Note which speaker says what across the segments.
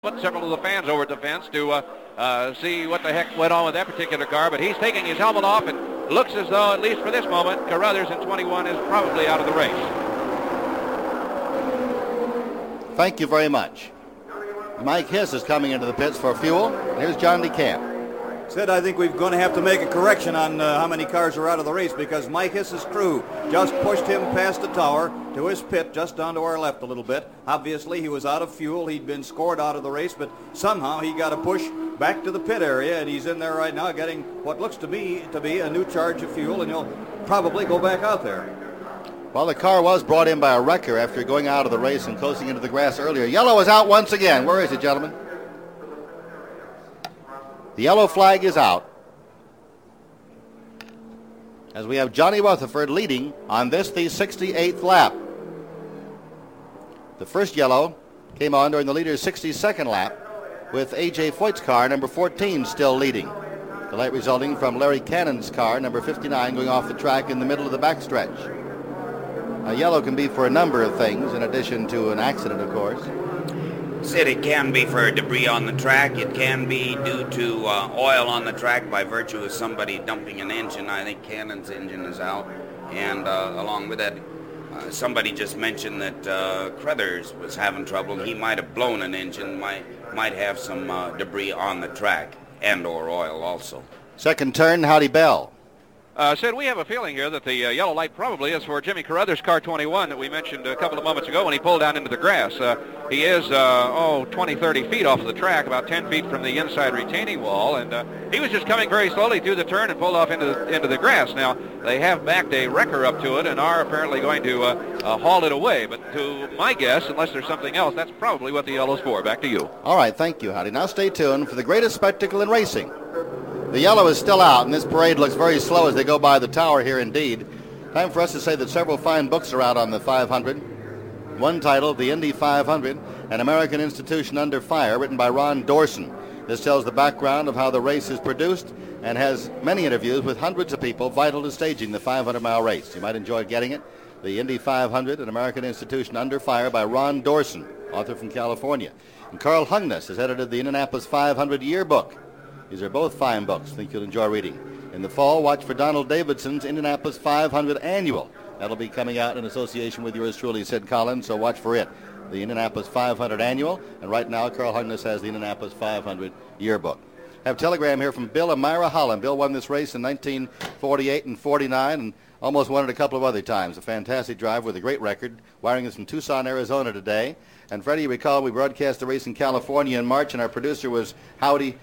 Speaker 1: Several of the fans over at the fence to see what the heck went on with that particular car, but he's taking his helmet off and looks as though, at least for this moment, Carruthers in 21 is probably out of the race.
Speaker 2: Thank you very much. Mike Hiss is coming into the pits for fuel. Here's John DeCamp.
Speaker 3: Sid, I think we're going to have to make a correction on how many cars are out of the race because Mike Hiss's crew just pushed him past the tower to his pit just down to our left a little bit. Obviously, he was out of fuel. He'd been scored out of the race, but somehow he got a push back to the pit area, and he's in there right now getting what looks to me to be a new charge of fuel, and he'll probably go back out there.
Speaker 2: Well, the car was brought in by a wrecker after going out of the race and coasting into the grass earlier. Yellow is out once again. Where is it, gentlemen? The yellow flag is out as we have Johnny Rutherford leading on the 68th lap. The first yellow came on during the leader's 62nd lap with A.J. Foyt's car, number 14, still leading. The light resulting from Larry Cannon's car, number 59, going off the track in the middle of the backstretch. A yellow can be for a number of things, in addition to an accident, of course.
Speaker 4: Sid, it can be for debris on the track. It can be due to oil on the track by virtue of somebody dumping an engine. I think Cannon's engine is out. And along with that, somebody just mentioned that Carruthers was having trouble. He might have blown an engine, might have some debris on the track and or oil also.
Speaker 2: Second turn, Howdy Bell.
Speaker 1: Sid, we have a feeling here that the yellow light probably is for Jimmy Carruthers' car 21 that we mentioned a couple of moments ago when he pulled down into the grass. He is, 20, 30 feet off of the track, about 10 feet from the inside retaining wall, and he was just coming very slowly through the turn and pulled off into the grass. Now, they have backed a wrecker up to it and are apparently going to haul it away, but to my guess, unless there's something else, that's probably what the yellow's for. Back to you.
Speaker 2: All right, thank you, Howdy. Now stay tuned for the greatest spectacle in racing. The yellow is still out, and this parade looks very slow as they go by the tower here indeed. Time for us to say that several fine books are out on the 500. One titled The Indy 500, An American Institution Under Fire, written by Ron Dorson. This tells the background of how the race is produced and has many interviews with hundreds of people vital to staging the 500-mile race. You might enjoy getting it. The Indy 500, An American Institution Under Fire by Ron Dorson, author from California. And Carl Hungness has edited the Indianapolis 500 Yearbook. These are both fine books. I think you'll enjoy reading. In the fall, watch for Donald Davidson's Indianapolis 500 Annual. That'll be coming out in association with yours truly, Sid Collins, so watch for it. The Indianapolis 500 Annual, and right now, Carl Hungness has the Indianapolis 500 Yearbook. I have a telegram here from Bill and Myra Holland. Bill won this race in 1948 and 49 and almost won it a couple of other times. A fantastic drive with a great record. Wiring is from Tucson, Arizona today. And Freddie, you recall we broadcast the race in California in March, and our producer was Howard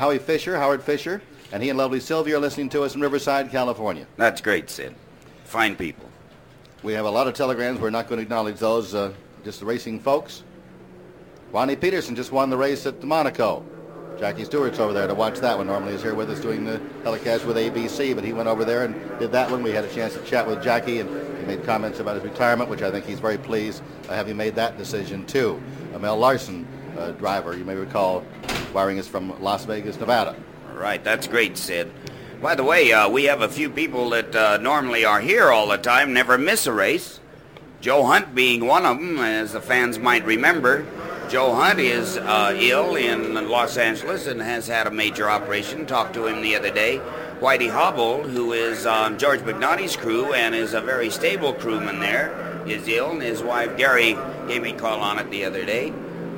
Speaker 2: Fisher, and he and lovely Sylvia are listening to us in Riverside, California.
Speaker 4: That's great, Sid. Fine people.
Speaker 2: We have a lot of telegrams. We're not going to acknowledge those, just the racing folks. Ronnie Peterson just won the race at Monaco. Jackie Stewart's over there to watch that one. Normally he's here with us doing the telecast with ABC, but he went over there and did that one. We had a chance to chat with Jackie, and he made comments about his retirement, which I think he's very pleased having made that decision, too. Mel Larson, driver, you may recall, wiring is from Las Vegas, Nevada.
Speaker 4: Right, that's great, Sid. By the way, we have a few people that normally are here all the time, never miss a race. Joe Hunt being one of them, as the fans might remember. Joe Hunt is ill in Los Angeles and has had a major operation. Talked to him the other day. Whitey Hobble, who is on George McNaughty's crew and is a very stable crewman there, is ill, and his wife Gary gave me a call on it the other day,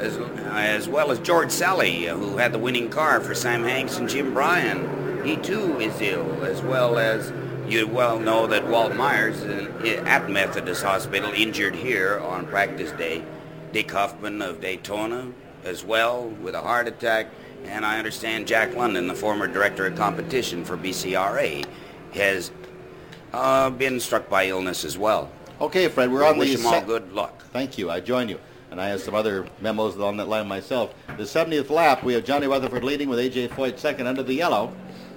Speaker 4: as well as George Sally, who had the winning car for Sam Hanks and Jim Bryan. He too is ill, as well as you well know that Walt Myers at Methodist Hospital injured here on practice day. Dick Huffman of Daytona as well with a heart attack, and I understand Jack London, the former director of competition for BCRA, has been struck by illness as well.
Speaker 2: Okay, Fred, we're on the...
Speaker 4: Wish them all good luck.
Speaker 2: Thank you. I join you. And I have some other memos on that line myself. The 70th lap, we have Johnny Rutherford leading with A.J. Foyt second under the yellow.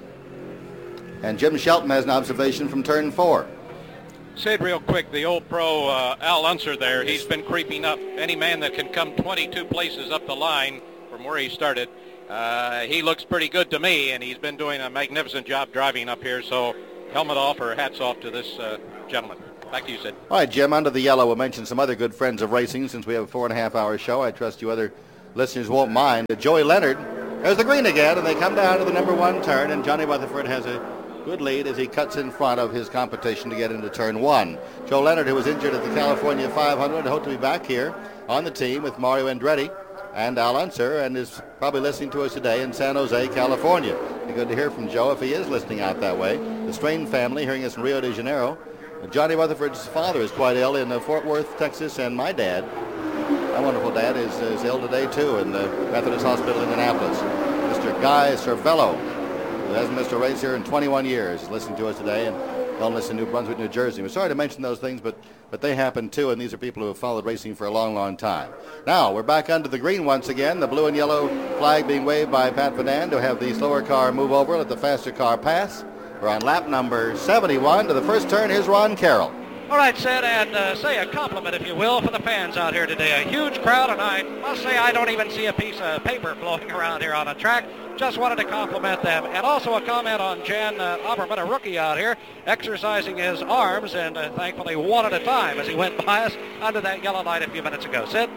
Speaker 2: And Jim Shelton has an observation from turn 4.
Speaker 5: Sid, real quick, the old pro Al Unser there, he's been creeping up. Any man that can come 22 places up the line from where he started, he looks pretty good to me, and he's been doing a magnificent job driving up here. So helmet off or hats off to this gentleman. Back to you, Sid.
Speaker 2: All right, Jim, under the yellow, we'll mention some other good friends of racing since we have a 4.5-hour show. I trust you other listeners won't mind. Joey Leonard, there's the green again, and they come down to the number 1 turn, and Johnny Rutherford has a good lead as he cuts in front of his competition to get into turn 1. Joe Leonard, who was injured at the California 500, hoped to be back here on the team with Mario Andretti and Al Unser, and is probably listening to us today in San Jose, California. It'd be good to hear from Joe if he is listening out that way. The Strain family hearing us in Rio de Janeiro. Johnny Rutherford's father is quite ill in Fort Worth, Texas, and my dad, my wonderful dad, is ill today too in the Methodist Hospital in Indianapolis. Mr. Guy Cervello, who hasn't missed a race here in 21 years, listening to us today, and illness in New Brunswick, New Jersey. We're sorry to mention those things, but they happen too, and these are people who have followed racing for a long, long time. Now, we're back under the green once again, the blue and yellow flag being waved by Pat Vadan to have the slower car move over, let the faster car pass. We're on lap number 71 to the first turn. Here's Ron Carroll.
Speaker 5: All right, Sid, and say a compliment, if you will, for the fans out here today. A huge crowd, and I must say I don't even see a piece of paper blowing around here on the track. Just wanted to compliment them. And also a comment on Jan Opperman, a rookie out here, exercising his arms, and thankfully one at a time as he went by us under that yellow light a few minutes ago. Sid?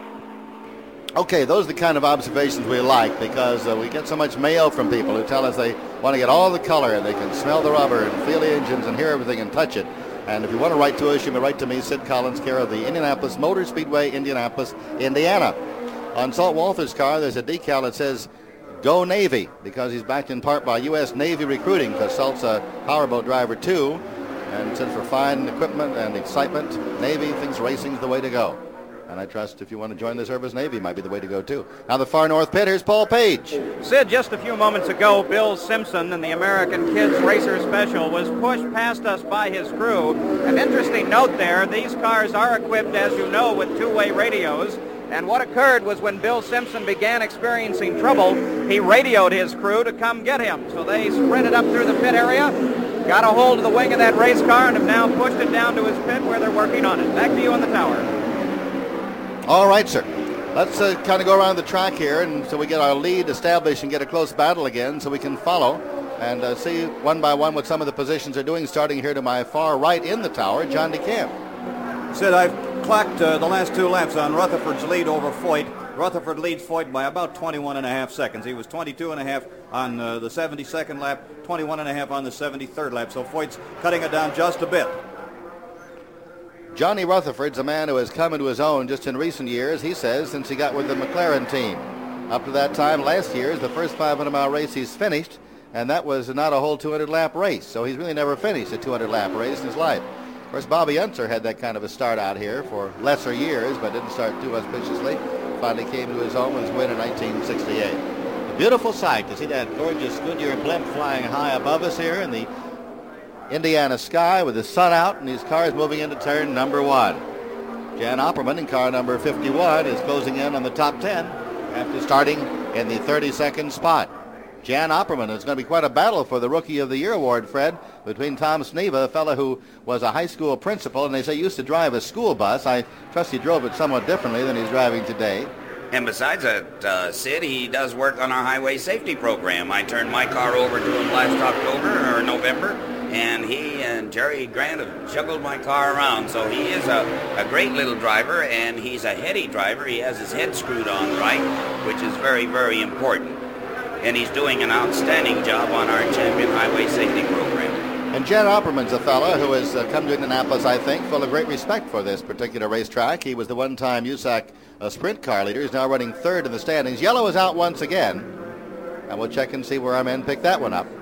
Speaker 2: Okay, those are the kind of observations we like, because we get so much mail from people who tell us they want to get all the color and they can smell the rubber and feel the engines and hear everything and touch it. And if you want to write to us, you may write to me, Sid Collins, care of the Indianapolis Motor Speedway, Indianapolis, Indiana. On Salt Walther's car, there's a decal that says, Go Navy, because he's backed in part by U.S. Navy recruiting, because Salt's a powerboat driver too. And since for fine equipment and excitement, Navy thinks racing's the way to go. And I trust if you want to join the service, Navy might be the way to go too. Now the far north pit, here's Paul Page.
Speaker 6: Sid, just a few moments ago, Bill Simpson in the American Kids Racer Special was pushed past us by his crew. An interesting note there, these cars are equipped, as you know, with two-way radios. And what occurred was when Bill Simpson began experiencing trouble, he radioed his crew to come get him. So they sprinted up through the pit area, got a hold of the wing of that race car, and have now pushed it down to his pit where they're working on it. Back to you in the tower.
Speaker 2: All right, sir. Let's kind of go around the track here, and so we get our lead established and get a close battle again, so we can follow and see one by one what some of the positions are doing. Starting here to my far right in the tower, John DeCamp.
Speaker 3: Sid, I've clocked the last 2 laps on Rutherford's lead over Foyt. Rutherford leads Foyt by about 21.5 seconds. He was 22.5 on the 72nd lap, 21.5 on the 73rd lap. So Foyt's cutting it down just a bit.
Speaker 2: Johnny Rutherford's a man who has come into his own just in recent years, he says, since he got with the McLaren team. Up to that time last year is the first 500-mile race he's finished, and that was not a whole 200-lap race. So he's really never finished a 200-lap race in his life. Of course, Bobby Unser had that kind of a start out here for lesser years, but didn't start too auspiciously. Finally came to his own with his win in 1968. A beautiful sight to see that gorgeous Goodyear blimp flying high above us here in the Indiana sky with the sun out, and these cars moving into turn number 1. Jan Opperman in car number 51 is closing in on the top 10 after starting in the 32nd spot. Jan Opperman, is going to be quite a battle for the Rookie of the Year award, Fred, between Tom Sneva, a fellow who was a high school principal, and they say used to drive a school bus. I trust he drove it somewhat differently than he's driving today.
Speaker 4: And besides that, Sid, he does work on our highway safety program. I turned my car over to him last October or November, and he and Jerry Grant have juggled my car around. So he is a great little driver, and he's a heady driver. He has his head screwed on right, which is very, very important. And he's doing an outstanding job on our Champion Highway Safety Program.
Speaker 2: And Jan Opperman's a fellow who has come to Indianapolis, I think, full of great respect for this particular racetrack. He was the one-time USAC sprint car leader. He's now running third in the standings. Yellow is out once again, and we'll check and see where our men pick that one up.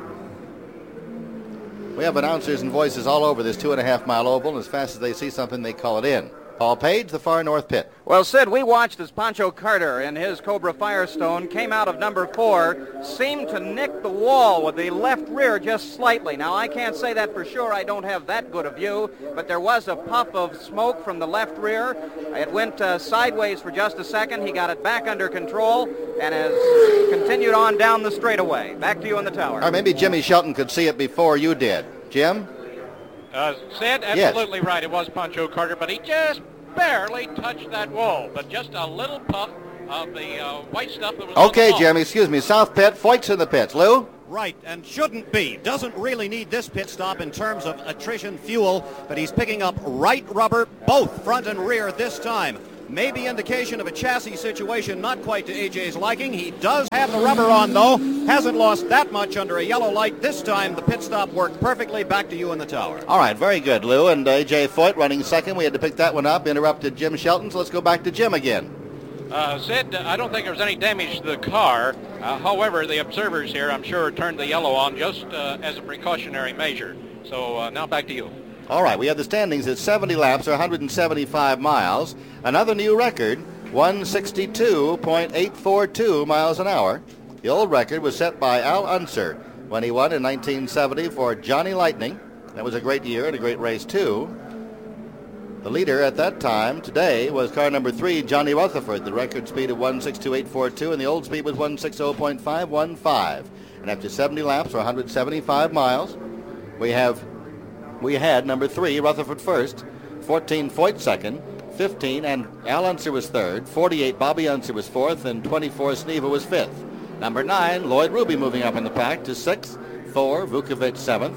Speaker 2: We have announcers and voices all over this 2.5-mile oval, and as fast as they see something, they call it in. Paul Page, the far north pit.
Speaker 6: Well, Sid, we watched as Pancho Carter in his Cobra Firestone came out of number 4, seemed to nick the wall with the left rear just slightly. Now, I can't say that for sure. I don't have that good a view, but there was a puff of smoke from the left rear. It went sideways for just a second. He got it back under control and has continued on down the straightaway. Back to you in the tower.
Speaker 2: Or maybe Jimmy Shelton could see it before you did. Jim?
Speaker 5: Sid, absolutely yes. Right. It was Pancho Carter, but he just barely touched that wall. But just a little puff of the white stuff that was
Speaker 2: okay, Jim, excuse me. South pit, Foyt's in the pits. Lou?
Speaker 7: Right, and shouldn't be. Doesn't really need this pit stop in terms of attrition fuel, but he's picking up right rubber, both front and rear this time. Maybe indication of a chassis situation, not quite to AJ's liking. He does have the rubber on, though. Hasn't lost that much under a yellow light. This time, the pit stop worked perfectly. Back to you in the tower.
Speaker 2: All right, very good, Lou. And AJ Foyt running second. We had to pick that one up. Interrupted Jim Shelton, so let's go back to Jim again.
Speaker 5: Sid, I don't think there was any damage to the car. However, the observers here, I'm sure, turned the yellow on just as a precautionary measure. So now back to you.
Speaker 2: All right, we have the standings at 70 laps or 175 miles. Another new record, 162.842 miles an hour. The old record was set by Al Unser when he won in 1970 for Johnny Lightning. That was a great year and a great race, too. The leader at that time today was car number 3, Johnny Rutherford. The record speed of 162.842, and the old speed was 160.515. And after 70 laps or 175 miles, we had number 3, Rutherford first, 14, Foyt second, 15, and Al Unser was third, 48, Bobby Unser was fourth, and 24, Sneva was fifth. Number 9, Lloyd Ruby moving up in the pack to 6th, 4, Vukovic 7th,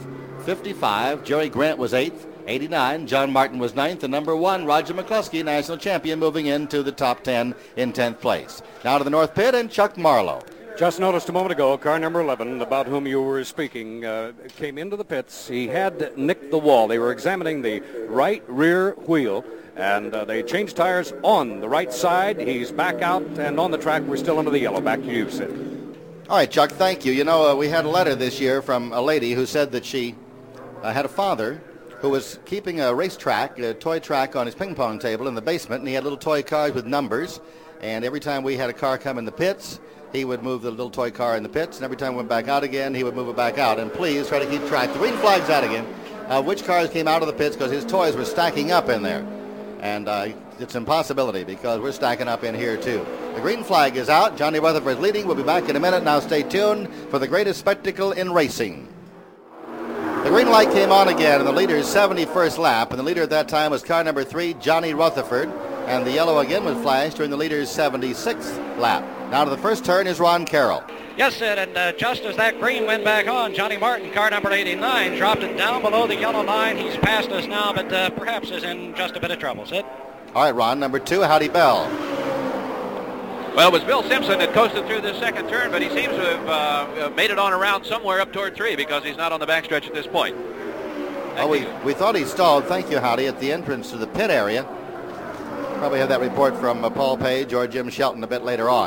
Speaker 2: 55, Jerry Grant was 8th, 89, John Martin was 9th, and number 1, Roger McCluskey, national champion, moving into the top 10 in 10th place. Now to the North Pit and Chuck Marlowe.
Speaker 8: Just noticed a moment ago, car number 11, about whom you were speaking, came into the pits. He had nicked the wall. They were examining the right rear wheel, and they changed tires on the right side. He's back out and on the track. We're still under the yellow. Back to you, Sid.
Speaker 2: All right, Chuck, thank you. You know, we had a letter this year from a lady who said that she had a father who was keeping a racetrack, a toy track on his ping pong table in the basement, and he had little toy cars with numbers, and every time we had a car come in the pits, he would move the little toy car in the pits, and every time we went back out again, he would move it back out. And please try to keep track. The green flag's out again. Which cars came out of the pits, because his toys were stacking up in there. And it's an impossibility because we're stacking up in here too. The green flag is out. Johnny Rutherford is leading. We'll be back in a minute. Now stay tuned for the greatest spectacle in racing. The green light came on again in the leader's 71st lap, and the leader at that time was car number 3, Johnny Rutherford, and the yellow again would flash during the leader's 76th lap. Now to the first turn is Ron Carroll.
Speaker 6: Yes, Sid, and just as that green went back on, Johnny Martin, car number 89, dropped it down below the yellow line. He's past us now, but perhaps is in just a bit of trouble, Sid.
Speaker 2: All right, Ron, number 2, Howdy Bell.
Speaker 1: Well, it was Bill Simpson that coasted through the second turn, but he seems to have made it on around somewhere up toward 3 because he's not on the backstretch at this point.
Speaker 2: We thought he stalled, thank you, Howdy, at the entrance to the pit area. Probably have that report from Paul Page or Jim Shelton a bit later on.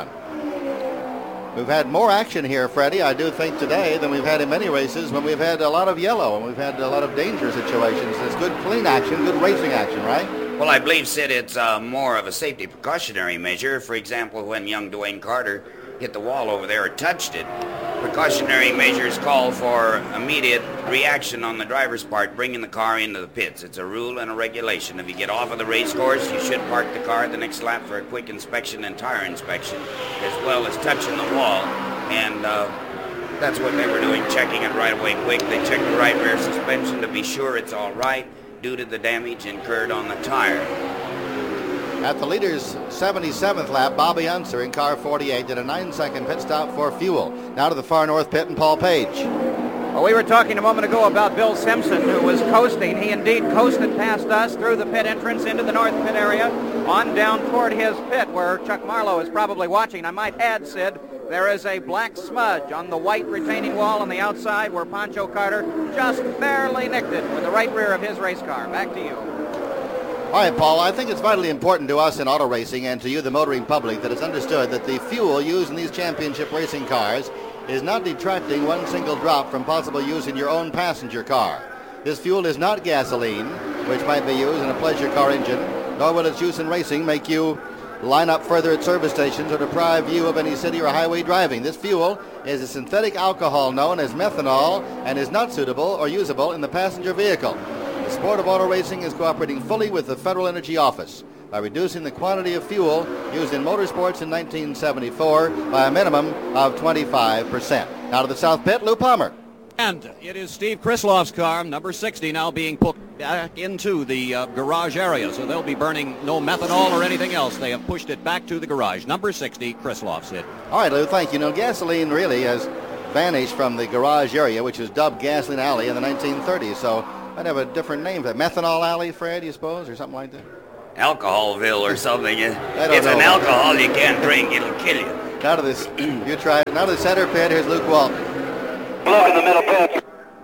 Speaker 2: We've had more action here, Freddie, I do think today, than we've had in many races when we've had a lot of yellow and we've had a lot of danger situations. It's good, clean action, good racing action, right?
Speaker 4: Well, I believe, Sid, it's more of a safety precautionary measure. For example, when young Dwayne Carter hit the wall over there or touched it, precautionary measures call for immediate reaction on the driver's part, bringing the car into the pits. It's a rule and a regulation. If you get off of the race course, you should park the car at the next lap for a quick inspection and tire inspection, as well as touching the wall. And that's what they were doing, checking it right away quick. They checked the right rear suspension to be sure it's all right due to the damage incurred on the tire.
Speaker 2: At the leader's 77th lap, Bobby Unser in car 48 did a 9-second pit stop for fuel. Now to the far north pit and Paul Page.
Speaker 6: Well, we were talking a moment ago about Bill Simpson, who was coasting. He indeed coasted past us through the pit entrance into the north pit area, on down toward his pit where Chuck Marlowe is probably watching. I might add, Sid, there is a black smudge on the white retaining wall on the outside where Pancho Carter just barely nicked it with the right rear of his race car. Back to you.
Speaker 2: All right, Paul, I think it's vitally important to us in auto racing and to you, the motoring public, that it's understood that the fuel used in these championship racing cars is not detracting one single drop from possible use in your own passenger car. This fuel is not gasoline, which might be used in a pleasure car engine, nor will its use in racing make you line up further at service stations or deprive you of any city or highway driving. This fuel is a synthetic alcohol known as methanol and is not suitable or usable in the passenger vehicle. The sport of auto racing is cooperating fully with the Federal Energy Office by reducing the quantity of fuel used in motorsports in 1974 by a minimum of 25%. Now to the South Pit, Lou Palmer.
Speaker 7: And it is Steve Krisloff's car, number 60, now being put back into the garage area. So they'll be burning no methanol or anything else. They have pushed it back to the garage. Number 60, Krisloff's hit.
Speaker 2: All right, Lou, thank you. Now, gasoline really has vanished from the garage area, which was dubbed Gasoline Alley in the 1930s. So I'd have a different name for that. Methanol Alley, Fred, you suppose, or something like that?
Speaker 4: Alcoholville or something. It's
Speaker 2: know.
Speaker 4: an alcohol you can't drink. It'll kill you.
Speaker 2: Now to this, you try it. Now to the center pit. Here's Luke Walton.
Speaker 9: Look in the middle pit.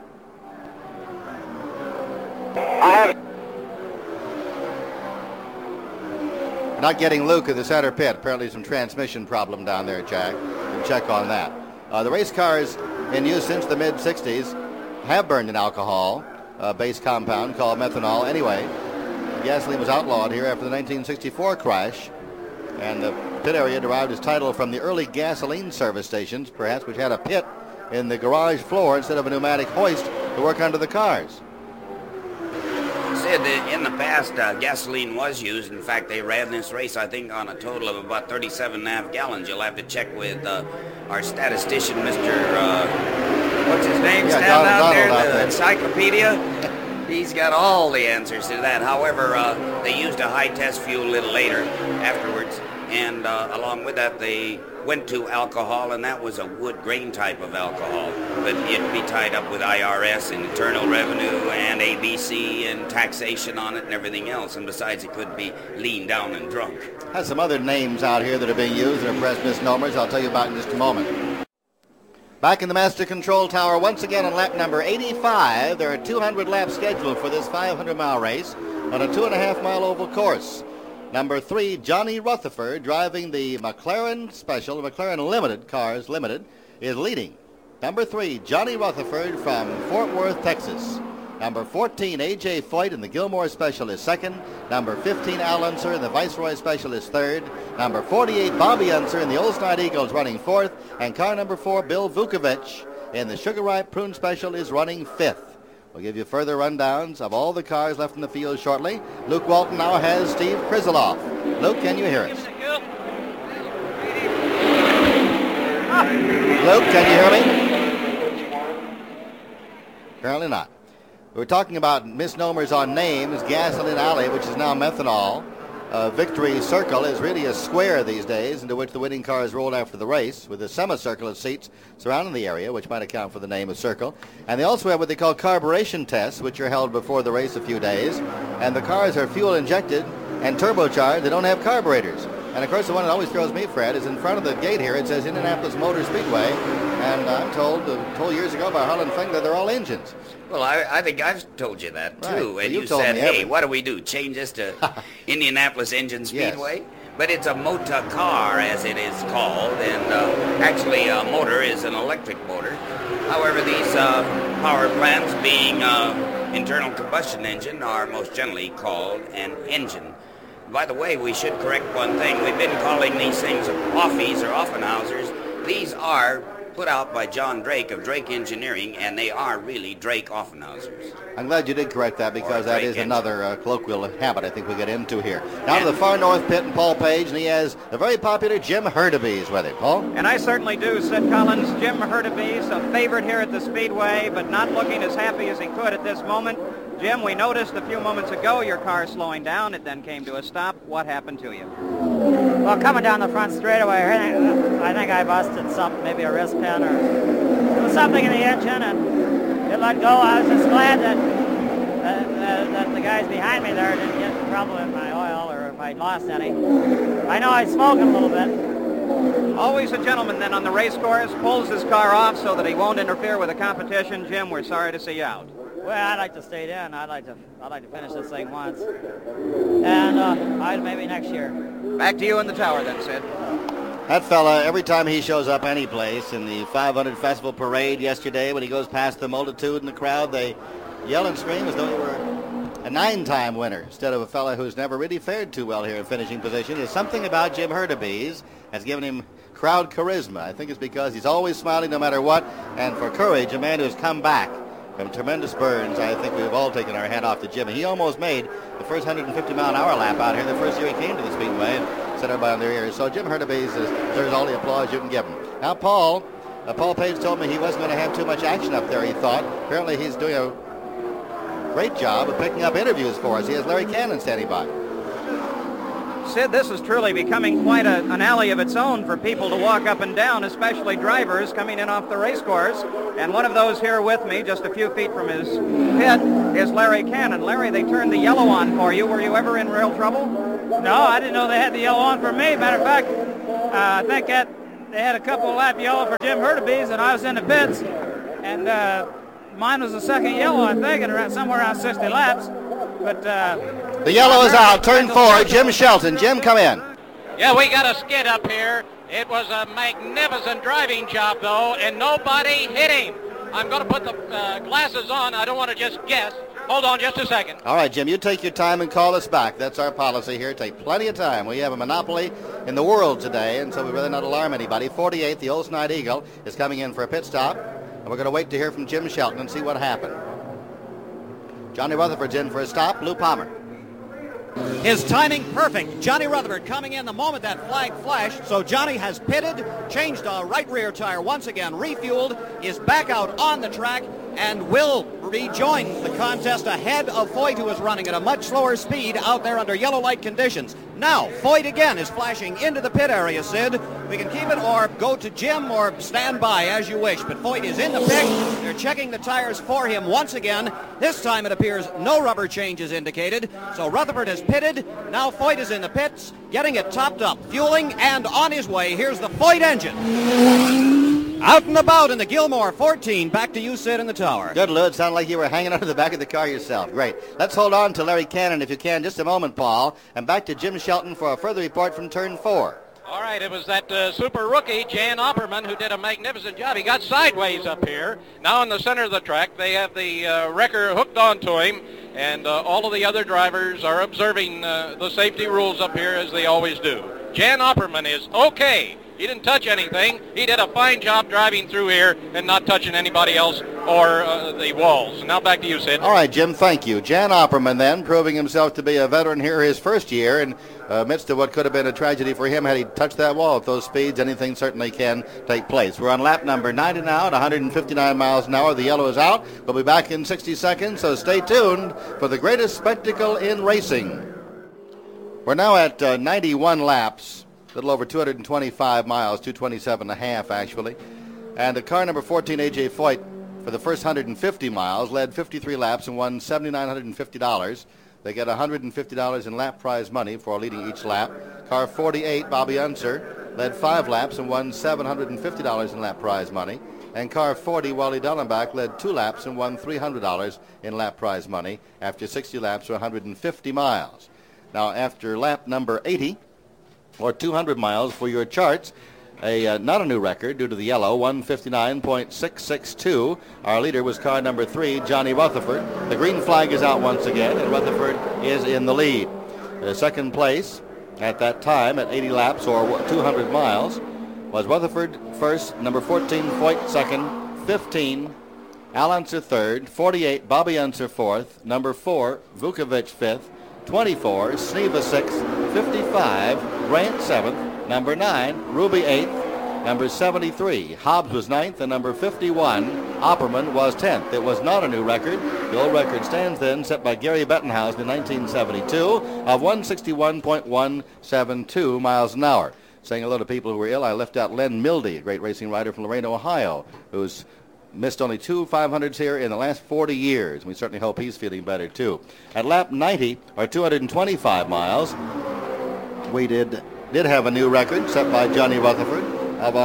Speaker 2: We're not getting Luke in the center pit. Apparently some transmission problem down there, Jack. We'll check on that. The race cars in use since the mid-60s have burned an alcohol-based compound called methanol. Anyway, gasoline was outlawed here after the 1964 crash, and the pit area derived its title from the early gasoline service stations, perhaps, which had a pit in the garage floor instead of a pneumatic hoist to work under the cars.
Speaker 4: Sid, in the past, gasoline was used. In fact, they ran this race, I think, on a total of about 37.5 gallons. You'll have to check with our statistician, Mr. What's his name?
Speaker 2: Yeah,
Speaker 4: Stand out there,
Speaker 2: Donald
Speaker 4: the encyclopedia. He's got all the answers to that. However, they used a high test fuel a little later afterwards, and along with that, they went to alcohol, and that was a wood grain type of alcohol. But it'd be tied up with IRS and Internal Revenue and ABC and taxation on it and everything else. And besides, it could be lean down and drunk.
Speaker 2: Has some other names out here that are being used and are press misnomers I'll tell you about in just a moment. Back in the Master Control Tower once again on lap number 85. There are 200 laps scheduled for this 500-mile race on a 2.5-mile oval course. Number 3, Johnny Rutherford, driving the McLaren Special, the McLaren Limited, Cars Limited, is leading. Number 3, Johnny Rutherford from Fort Worth, Texas. Number 14, A.J. Foyt in the Gilmore Special is second. Number 15, Al Unser in the Viceroy Special is third. Number 48, Bobby Unser in the Oldsnight Eagles running fourth. And car number 4, Bill Vukovich in the Sugar Ripe Prune Special is running fifth. We'll give you further rundowns of all the cars left in the field shortly. Luke Walton now has Steve Krizzoloff. Luke, can you hear us? Luke, can you hear me? Apparently not. We're talking about misnomers on names. Gasoline Alley, which is now methanol. Victory Circle is really a square these days into which the winning car is rolled after the race with a semicircle of seats surrounding the area, which might account for the name of Circle. And they also have what they call carburation tests, which are held before the race a few days. And the cars are fuel injected and turbocharged. They don't have carburetors. And of course, the one that always throws me, Fred, is in front of the gate here. It says Indianapolis Motor Speedway. And I'm told years ago by Harlan Fingler, they're all engines.
Speaker 4: Well, I think I've told you that, too.
Speaker 2: Right.
Speaker 4: And
Speaker 2: well,
Speaker 4: you said, hey, what do we do? Change this to Indianapolis Engine Speedway? Yes. But it's a motor car, as it is called. And actually, a motor is an electric motor. However, these power plants, being internal combustion engine, are most generally called an engine. By the way, we should correct one thing. We've been calling these things Offies or Offenhausers. These are put out by John Drake of Drake Engineering, and they are really Drake Offenhausers.
Speaker 2: I'm glad you did correct that, because that is another colloquial habit I think we get into here. Now to the far north pit and Paul Page, and he has the very popular Jim Hurtubise with him. Paul?
Speaker 6: And I certainly do, Sid Collins. Jim Hurtubise, a favorite here at the Speedway, but not looking as happy as he could at this moment. Jim, we noticed a few moments ago your car slowing down. It then came to a stop. What happened to you?
Speaker 10: Well, coming down the front straightaway, I think I busted something, maybe a wrist pin or there was something in the engine, and it let go. I was just glad that the guys behind me there didn't get in trouble with my oil or if I'd lost any. I know I smoked a little bit.
Speaker 6: Always a gentleman then on the race course, pulls his car off so that he won't interfere with the competition. Jim, we're sorry to see you out.
Speaker 10: Well, I'd like to stay in. I'd like to finish this thing once, and maybe next year.
Speaker 6: Back to you in the tower then, Sid.
Speaker 2: That fella, every time he shows up any place in the 500 Festival Parade yesterday, when he goes past the multitude in the crowd, they yell and scream as though he were a 9-time winner instead of a fella who's never really fared too well here in finishing position. There's something about Jim Hurtubise has given him crowd charisma. I think it's because he's always smiling no matter what, and for courage, a man who's come back from tremendous burns. I think we've all taken our hat off to Jim. He almost made the first 150-mile-an-hour lap out here the first year he came to the Speedway and set everybody on their ears. So Jim Hurtubise deserves all the applause you can give him. Now, Paul Page told me he wasn't going to have too much action up there, he thought. Apparently he's doing a great job of picking up interviews for us. He has Larry Cannon standing by.
Speaker 6: Sid, this is truly becoming quite an alley of its own for people to walk up and down, especially drivers coming in off the race course. And one of those here with me, just a few feet from his pit, is Larry Cannon. Larry, they turned the yellow on for you. Were you ever in real trouble?
Speaker 10: No, I didn't know they had the yellow on for me. Matter of fact, I think that they had a couple of lap yellow for Jim Hurtubise, and I was in the pits. And mine was the second yellow, I think, and somewhere around 60 laps. But
Speaker 2: the yellow is out. Turn 4, Jim Shelton. Jim, come in.
Speaker 5: Yeah, we got a skid up here. It was a magnificent driving job, though, and nobody hit him. I'm going to put the glasses on. I don't want to just guess. Hold on just a second.
Speaker 2: All right, Jim, you take your time and call us back. That's our policy here. Take plenty of time. We have a monopoly in the world today, and so we rather not alarm anybody. 48, the Olds Night Eagle, is coming in for a pit stop, and we're going to wait to hear from Jim Shelton and see what happened. Johnny Rutherford's in for a stop. Lou Palmer.
Speaker 7: His timing perfect. Johnny Rutherford coming in the moment that flag flashed. So Johnny has pitted, changed a right rear tire once again, refueled, is back out on the track, and will rejoin the contest ahead of Foyt, who is running at a much slower speed out there under yellow light conditions. Now, Foyt again is flashing into the pit area, Sid. We can keep it or go to Jim or stand by as you wish. But Foyt is in the pit. They're checking the tires for him once again. This time it appears no rubber change is indicated. So Rutherford has pitted. Now Foyt is in the pits, getting it topped up, fueling, and on his way. Here's the Foyt engine. Out and about in the Gilmore 14. Back to you, Sid, in the tower.
Speaker 2: Good, Lou. It sounded like you were hanging onto the back of the car yourself. Great. Let's hold on to Larry Cannon, if you can, just a moment, Paul. And back to Jim Shelton for a further report from Turn 4.
Speaker 5: All right, it was that super rookie, Jan Opperman, who did a magnificent job. He got sideways up here. Now in the center of the track, they have the wrecker hooked onto him, and all of the other drivers are observing the safety rules up here as they always do. Jan Opperman is okay. He didn't touch anything. He did a fine job driving through here and not touching anybody else or the walls. Now back to you, Sid.
Speaker 2: All right, Jim, thank you. Jan Opperman then, proving himself to be a veteran here his first year, and amidst of what could have been a tragedy for him had he touched that wall at those speeds, anything certainly can take place. We're on lap number 90 now at 159 miles an hour. The yellow is out. We'll be back in 60 seconds, so stay tuned for the greatest spectacle in racing. We're now at 91 laps. A little over 225 miles, 227 and a half actually. And the car number 14, A.J. Foyt, for the first 150 miles, led 53 laps and won $7,950. They get $150 in lap prize money for leading each lap. Car 48, Bobby Unser, led 5 laps and won $750 in lap prize money. And car 40, Wally Dellenbach, led 2 laps and won $300 in lap prize money after 60 laps or 150 miles. Now, after lap number 80, or 200 miles for your charts, not a new record due to the yellow, 159.662. Our leader was car number 3, Johnny Rutherford. The green flag is out once again, and Rutherford is in the lead. Second place at that time at 80 laps or 200 miles was Rutherford first, number 14, Foyt second, 15, Al Unser third, 48, Bobby Unser fourth, number 4, Vukovic fifth, 24, Sneva 6th, 55, Grant 7th, number 9, Ruby 8th, number 73, Hobbs was 9th, and number 51, Opperman was 10th. It was not a new record. The old record stands then, set by Gary Bettenhausen in 1972, of 161.172 miles an hour. Saying hello to people who were ill, I left out Len Mildy, a great racing rider from Lorain, Ohio, who's missed only 2 500s here in the last 40 years. We certainly hope he's feeling better, too. At lap 90, or 225 miles, we did have a new record set by Johnny Rutherford of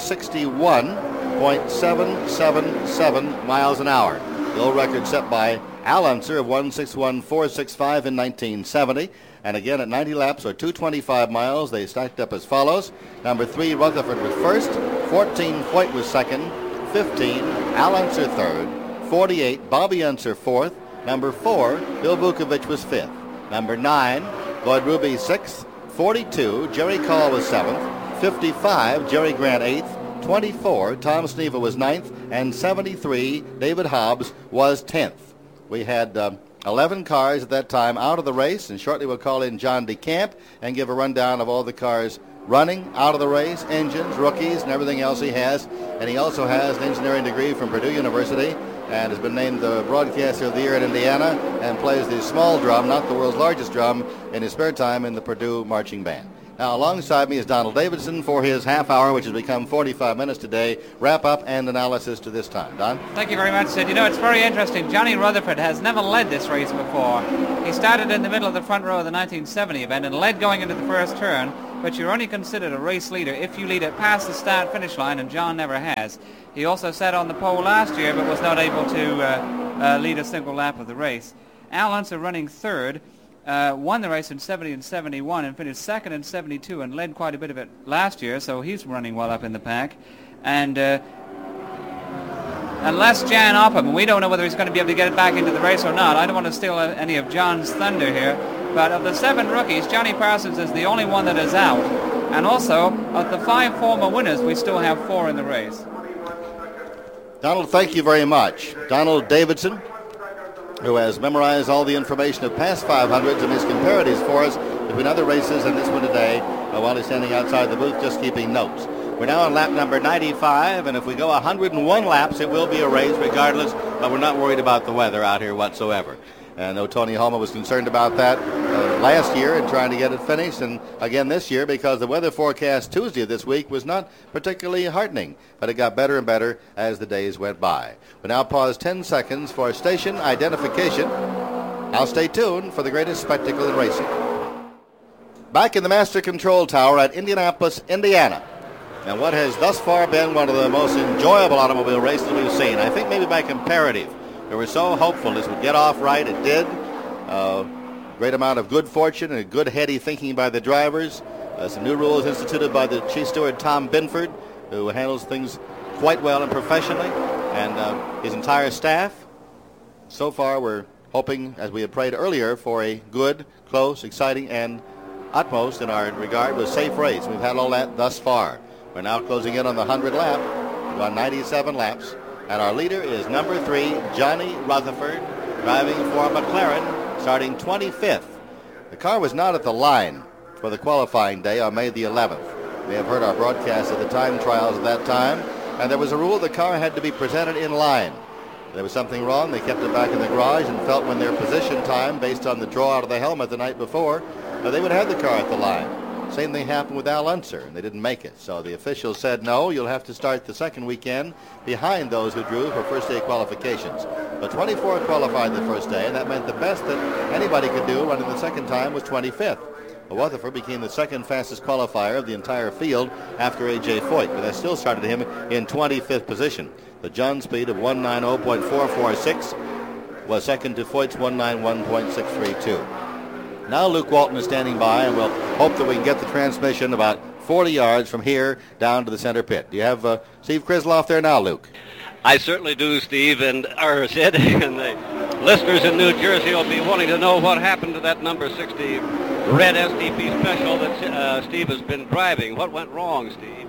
Speaker 2: 161.777 miles an hour. The old record set by Al Unser of 161.465 in 1970. And again, at 90 laps, or 225 miles, they stacked up as follows. Number 3, Rutherford was first. 14, Foyt was second. 15, Al Unser third, 48, Bobby Unser fourth, number 4, Bill Vukovic was fifth, number 9, Lloyd Ruby sixth, 42, Jerry Call was seventh, 55, Jerry Grant eighth, 24, Tom Sneva was ninth, and 73, David Hobbs was 10th. We had 11 cars at that time out of the race, and shortly we'll call in John DeCamp and give a rundown of all the cars running out of the race, engines, rookies, and everything else he has. And he also has an engineering degree from Purdue University and has been named the Broadcaster of the Year in Indiana and plays the small drum, not the world's largest drum, in his spare time in the Purdue Marching Band. Now, alongside me is Donald Davidson for his half hour, which has become 45 minutes today, wrap-up and analysis to this time. Don?
Speaker 11: Thank you very much, Sid. You know, it's very interesting. Johnny Rutherford has never led this race before. He started in the middle of the front row of the 1970 event and led going into the first turn, but you're only considered a race leader if you lead it past the start-finish line, and John never has. He also sat on the pole last year, but was not able to lead a single lap of the race. Al Unser, running third, won the race in 70 and 71 and finished second in 72 and led quite a bit of it last year, so he's running well up in the pack. And unless Jan Oppum, we don't know whether he's going to be able to get it back into the race or not. I don't want to steal any of John's thunder here, but of the 7 rookies, Johnny Parsons is the only one that is out. And also, of the 5 former winners, we still have 4 in the race.
Speaker 2: Donald, thank you very much. Donald Davidson, who has memorized all the information of past 500s and his comparatives for us between other races and this one today, while he's standing outside the booth just keeping notes. We're now on lap number 95, and if we go 101 laps, it will be a race regardless, but we're not worried about the weather out here whatsoever. I know Tony Homa was concerned about that last year and trying to get it finished, and again this year because the weather forecast Tuesday of this week was not particularly heartening, but it got better and better as the days went by. We now pause 10 seconds for station identification. Now stay tuned for the greatest spectacle in racing. Back in the Master Control Tower at Indianapolis, Indiana. And what has thus far been one of the most enjoyable automobile races we've seen, I think maybe by comparative. We were so hopeful this would get off right. It did. Great amount of good fortune and good heady thinking by the drivers. Some new rules instituted by the chief steward, Tom Binford, who handles things quite well and professionally, and his entire staff. So far, we're hoping, as we had prayed earlier, for a good, close, exciting, and utmost in our regard was safe race. We've had all that thus far. We're now closing in on the 100 lap. We've gone 97 laps. And our leader is number 3, Johnny Rutherford, driving for McLaren, starting 25th. The car was not at the line for the qualifying day on May the 11th. We have heard our broadcast of the time trials at that time, and there was a rule the car had to be presented in line. There was something wrong. They kept it back in the garage and felt when their position time, based on the draw out of the helmet the night before, they would have the car at the line. Same thing happened with Al Unser, and they didn't make it. So the officials said, no, you'll have to start the second weekend behind those who drew for first day qualifications. But 24 qualified the first day, and that meant the best that anybody could do running the second time was 25th. Well, Rutherford became the second fastest qualifier of the entire field after A.J. Foyt, but that still started him in 25th position. The John speed of 190.446 was second to Foyt's 191.632. Now Luke Walton is standing by, and we'll hope that we can get the transmission about 40 yards from here down to the center pit. Do you have Steve Krisloff there now, Luke?
Speaker 12: I certainly do, Steve, and Sid, and the listeners in New Jersey will be wanting to know what happened to that number 60 red SDP special that Steve has been driving. What went wrong, Steve?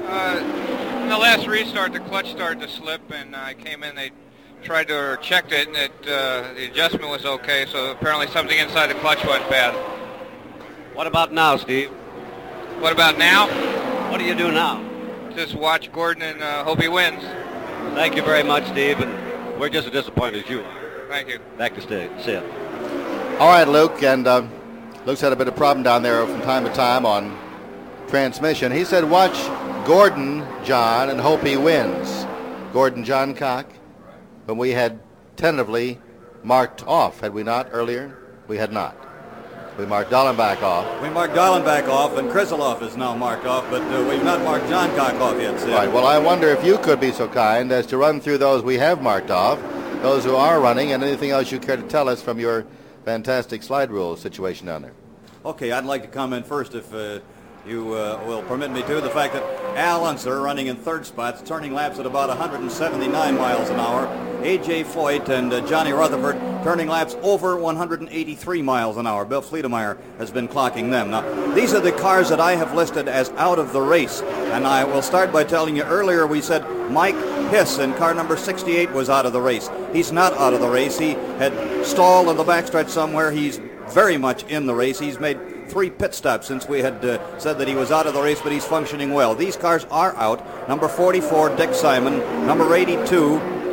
Speaker 13: In the last restart, the clutch started to slip, and I came in, they tried to or checked it, and the adjustment was okay, so apparently something inside the clutch went bad.
Speaker 12: What about now, Steve?
Speaker 13: What about now?
Speaker 12: What do you do now?
Speaker 13: Just watch Gordon and hope he wins.
Speaker 12: Thank you very much, Steve, and we're just as disappointed as you are.
Speaker 13: Thank you.
Speaker 12: Back to Sid.
Speaker 2: All right, Luke, and Luke's had a bit of problem down there from time to time on transmission. He said watch Gordon, John, and hope he wins. Gordon John Cock, when we had tentatively marked off, had we not earlier? We had not. We marked Dallenbach off.
Speaker 3: We marked Dallenbach off, and Kriseloff is now marked off, but we've not marked John Cock off yet, Sid.
Speaker 2: Right, well, I wonder if you could be so kind as to run through those we have marked off, those who are running, and anything else you care to tell us from your fantastic slide rule situation down there.
Speaker 3: Okay, I'd like to comment first, if you will permit me to, the fact that Al Unser, running in third spot, turning laps at about 179 miles an hour. A.J. Foyt and Johnny Rutherford turning laps over 183 miles an hour. Bill Fleetemeyer has been clocking them. Now, these are the cars that I have listed as out of the race. And I will start by telling you, earlier we said Mike Hiss in car number 68 was out of the race. He's not out of the race. He had stalled in the backstretch somewhere. He's very much in the race. He's made 3 pit stops since we had said that he was out of the race, but he's functioning well. These cars are out. Number 44, Dick Simon. Number 82,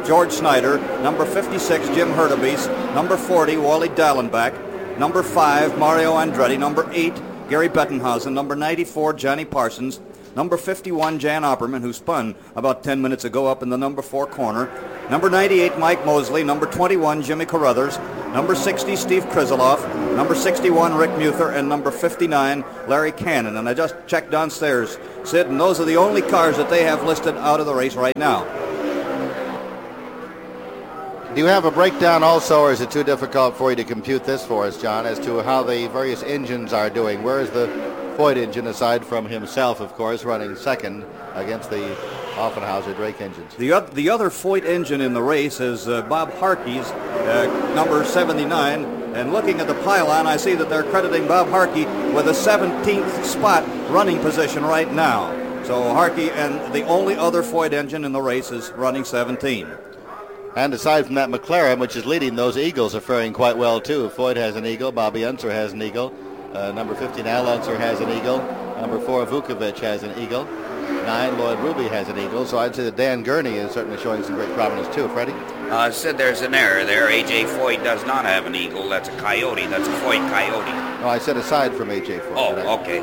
Speaker 3: George Snyder. Number 56, Jim Hurtubise. Number 40, Wally Dallenbach. Number 5, Mario Andretti. Number 8, Gary Bettenhausen. Number 94, Johnny Parsons. Number 51, Jan Opperman, who spun about 10 minutes ago up in the number 4 corner. Number 98, Mike Mosley. Number 21, Jimmy Carruthers. Number 60, Steve Krizeloff. Number 61, Rick Muther. And number 59, Larry Cannon. And I just checked downstairs, Sid, and those are the only cars that they have listed out of the race right now.
Speaker 2: Do you have a breakdown also, or is it too difficult for you to compute this for us, John, as to how the various engines are doing? Where is the Foyt engine, aside from himself, of course, running second against the Offenhauser-Drake engines?
Speaker 3: The other Foyt engine in the race is Bob Harkey's number 79. And looking at the pylon, I see that they're crediting Bob Harkey with a 17th spot running position right now. So Harkey, and the only other Foyt engine in the race, is running 17.
Speaker 2: And aside from that, McLaren, which is leading, those Eagles are faring quite well, too. Foyt has an Eagle. Bobby Unser has an Eagle. Number 15, Al Unser has an Eagle. Number 4, Vukovic has an Eagle. 9, Lloyd Ruby has an Eagle. So I'd say that Dan Gurney is certainly showing some great prominence, too. Freddie?
Speaker 4: Sid, there's an error there. A.J. Foyt does not have an Eagle. That's a Coyote. That's a Foyt Coyote.
Speaker 2: No, I said aside from A.J. Foyt.
Speaker 4: Oh, okay.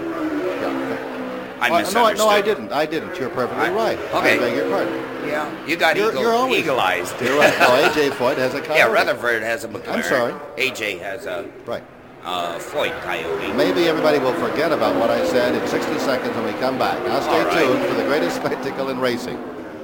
Speaker 2: Yeah.
Speaker 4: I misunderstood.
Speaker 2: No, I didn't. You're perfectly right.
Speaker 4: Okay.
Speaker 2: I beg your pardon.
Speaker 4: Yeah, you got
Speaker 2: you're always
Speaker 4: eagle-eyed.
Speaker 2: You're right. No, A.J. Foyt has a Coyote.
Speaker 4: Yeah, Rutherford has a McLaren.
Speaker 2: I'm sorry.
Speaker 4: A.J. has a Foyt Coyote.
Speaker 2: Maybe everybody will forget about what I said in 60 seconds when we come back. Now stay tuned for the greatest spectacle in racing.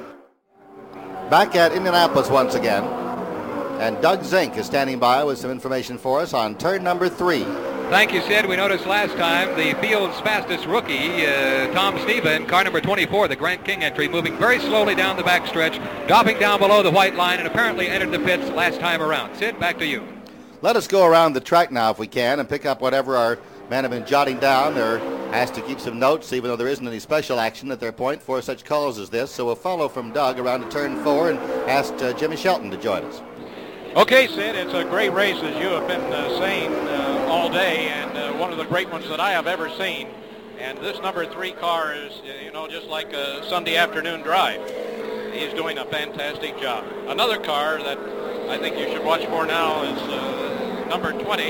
Speaker 2: Back at Indianapolis once again. And Doug Zink is standing by with some information for us on turn number 3.
Speaker 14: Thank you, Sid. We noticed last time the field's fastest rookie, Tom Stephen, car number 24, the Grant King entry, moving very slowly down the backstretch, dropping down below the white line, and apparently entered the pits last time around. Sid, back to you.
Speaker 2: Let us go around the track now if we can and pick up whatever our men have been jotting down. They're asked to keep some notes, even though there isn't any special action at their point for such calls as this. So we'll follow from Doug around to turn 4 and ask Jimmy Shelton to join us.
Speaker 5: Okay, Sid, it's a great race, as you have been saying all day, and one of the great ones that I have ever seen. And this number 3 car is, just like a Sunday afternoon drive. He's doing a fantastic job. Another car that I think you should watch for now is number 20,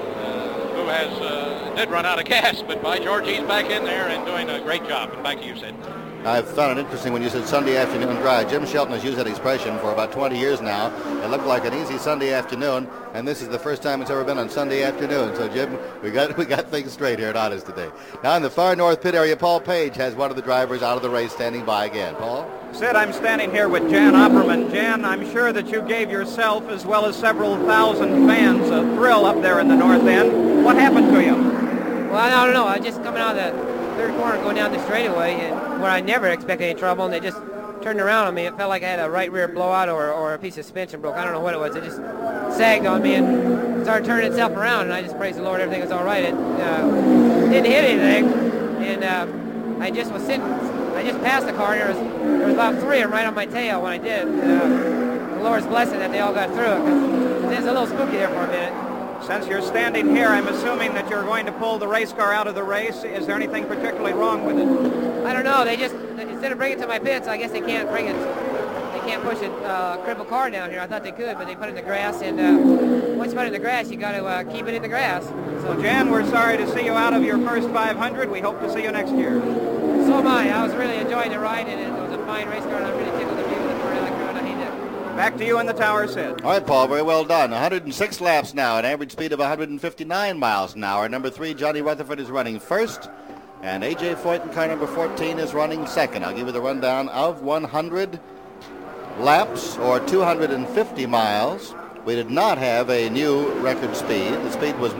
Speaker 5: who did run out of gas, but by George, he's back in there and doing a great job. And back to you, Sid.
Speaker 2: I've found it interesting when you said Sunday afternoon drive. Jim Shelton has used that expression for about 20 years now. It looked like an easy Sunday afternoon, and this is the first time it's ever been on Sunday afternoon. So, Jim, we got things straight here at Honest today. Now, in the far north pit area, Paul Page has one of the drivers out of the race standing by again. Paul?
Speaker 6: Sid, I'm standing here with Jan Opperman. Jan, I'm sure that you gave yourself, as well as several thousand fans, a thrill up there in the north end. What happened to you?
Speaker 15: Well, I don't know. I was just coming out of the third corner going down the straightaway, and where I never expected any trouble, and they just turned around on me. It felt like I had a right rear blowout or a piece of suspension broke. I don't know what it was. It just sagged on me and started turning itself around, and I just praised the Lord, everything was all right. It didn't hit anything, and I just was sitting. I just passed the car, and there was about 3 of them right on my tail when I did. The Lord's blessing that they all got through it, because it was a little spooky there for a minute.
Speaker 6: Since you're standing here, I'm assuming that you're going to pull the race car out of the race. Is there anything particularly wrong with it?
Speaker 15: I don't know. They just, instead of bringing it to my pits, I guess they can't bring it. They can't push a crippled car down here. I thought they could, but they put it in the grass. And once you put it in the grass, you got to keep it in the grass.
Speaker 6: So, Jan, we're sorry to see you out of your first 500. We hope to see you next year.
Speaker 15: So am I. I was really enjoying the ride, and it was a fine race car, and I'm really tickled to be with it for another crew, and I hate it.
Speaker 6: Back to you in the tower, Sid.
Speaker 2: All right, Paul, very well done. 106 laps now, an average speed of 159 miles an hour. Number 3, Johnny Rutherford, is running first, and A.J. Foyt in car number 14 is running second. I'll give you the rundown of 100 laps, or 250 miles. We did not have a new record speed. The speed was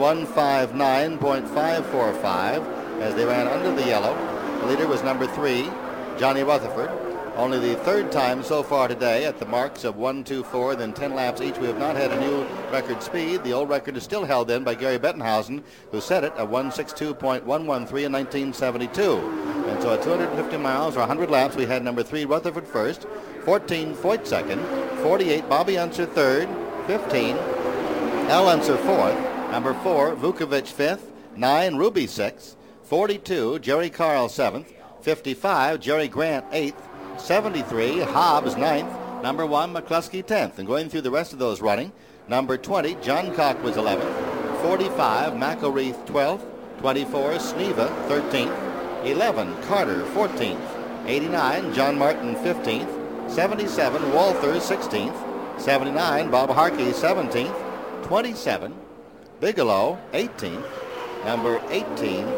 Speaker 2: 159.545 as they ran under the yellow. The leader was number 3, Johnny Rutherford. Only the third time so far today at the marks of 1, 2, 4, then 10 laps each. We have not had a new record speed. The old record is still held then by Gary Bettenhausen, who set it at 162.113 in 1972. And so at 250 miles or 100 laps, we had number 3 Rutherford first, 14 Foyt second, 48 Bobby Unser third, 15 Al Unser fourth, number 4 Vukovic fifth, 9 Ruby sixth, 42 Jerry Carl seventh, 55 Jerry Grant eighth, 73 Hobbs ninth, Number 1, McCluskey 10th. And going through the rest of those running, number 20, John Cock was 11th. 45, McElreath 12th. 24, Sneva 13th. 11, Carter 14th. 89, John Martin 15th. 77, Walther 16th. 79, Bob Harkey 17th. 27, Bigelow 18th. Number 18,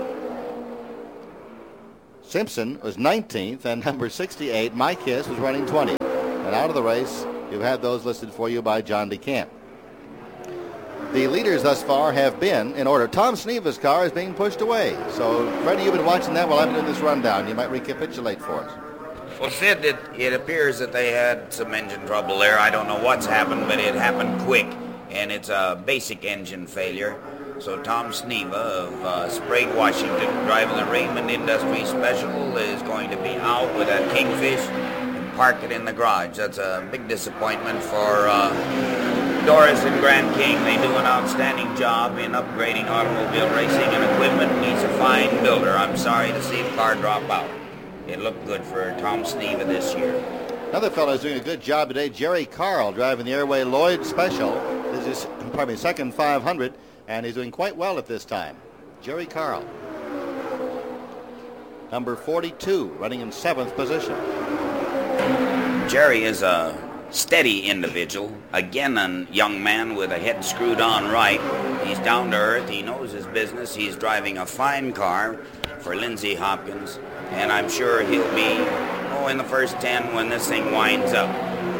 Speaker 2: Simpson was 19th, and number 68, Mike Hiss, was running 20th. And out of the race, you've had those listed for you by John DeCamp. The leaders thus far have been, in order, Tom Sneva's car is being pushed away. So, Freddie, you've been watching that while I've been doing this rundown. You might recapitulate for us.
Speaker 4: Well, Sid, it appears that they had some engine trouble there. I don't know what's happened, but it happened quick, and it's a basic engine failure. So Tom Sneva of Sprague, Washington, driving the Raymond Industry Special, is going to be out with that Kingfish and park it in the garage. That's a big disappointment for Doris and Grand King. They do an outstanding job in upgrading automobile racing and equipment. He's a fine builder. I'm sorry to see the car drop out. It looked good for Tom Sneva this year.
Speaker 2: Another fellow is doing a good job today, Jerry Carl, driving the Airway Lloyd Special. This is, second 500. And he's doing quite well at this time. Jerry Carl. Number 42, running in 7th position.
Speaker 4: Jerry is a steady individual. Again, a young man with a head screwed on right. He's down to earth. He knows his business. He's driving a fine car for Lindsey Hopkins. And I'm sure he'll be in the first 10 when this thing winds up.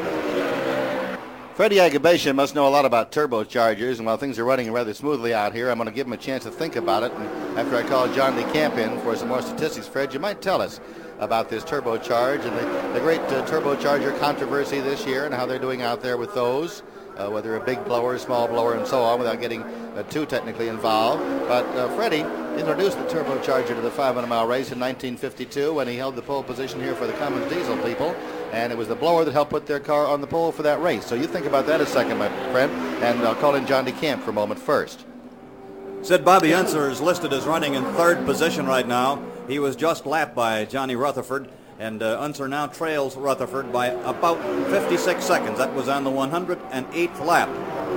Speaker 2: Freddie Agabashian must know a lot about turbochargers, and while things are running rather smoothly out here, I'm going to give him a chance to think about it. And after I call John DeCamp in for some more statistics, Fred, you might tell us about this turbocharge and the great turbocharger controversy this year and how they're doing out there with those, whether a big blower, small blower, and so on, without getting too technically involved. But Freddie introduced the turbocharger to the 500-mile race in 1952 when he held the pole position here for the Cummins Diesel people. And it was the blower that helped put their car on the pole for that race. So you think about that a second, my friend, and I'll call in John DeCamp for a moment first.
Speaker 3: Sid, Bobby Unser is listed as running in 3rd position right now. He was just lapped by Johnny Rutherford, and Unser now trails Rutherford by about 56 seconds. That was on the 108th lap.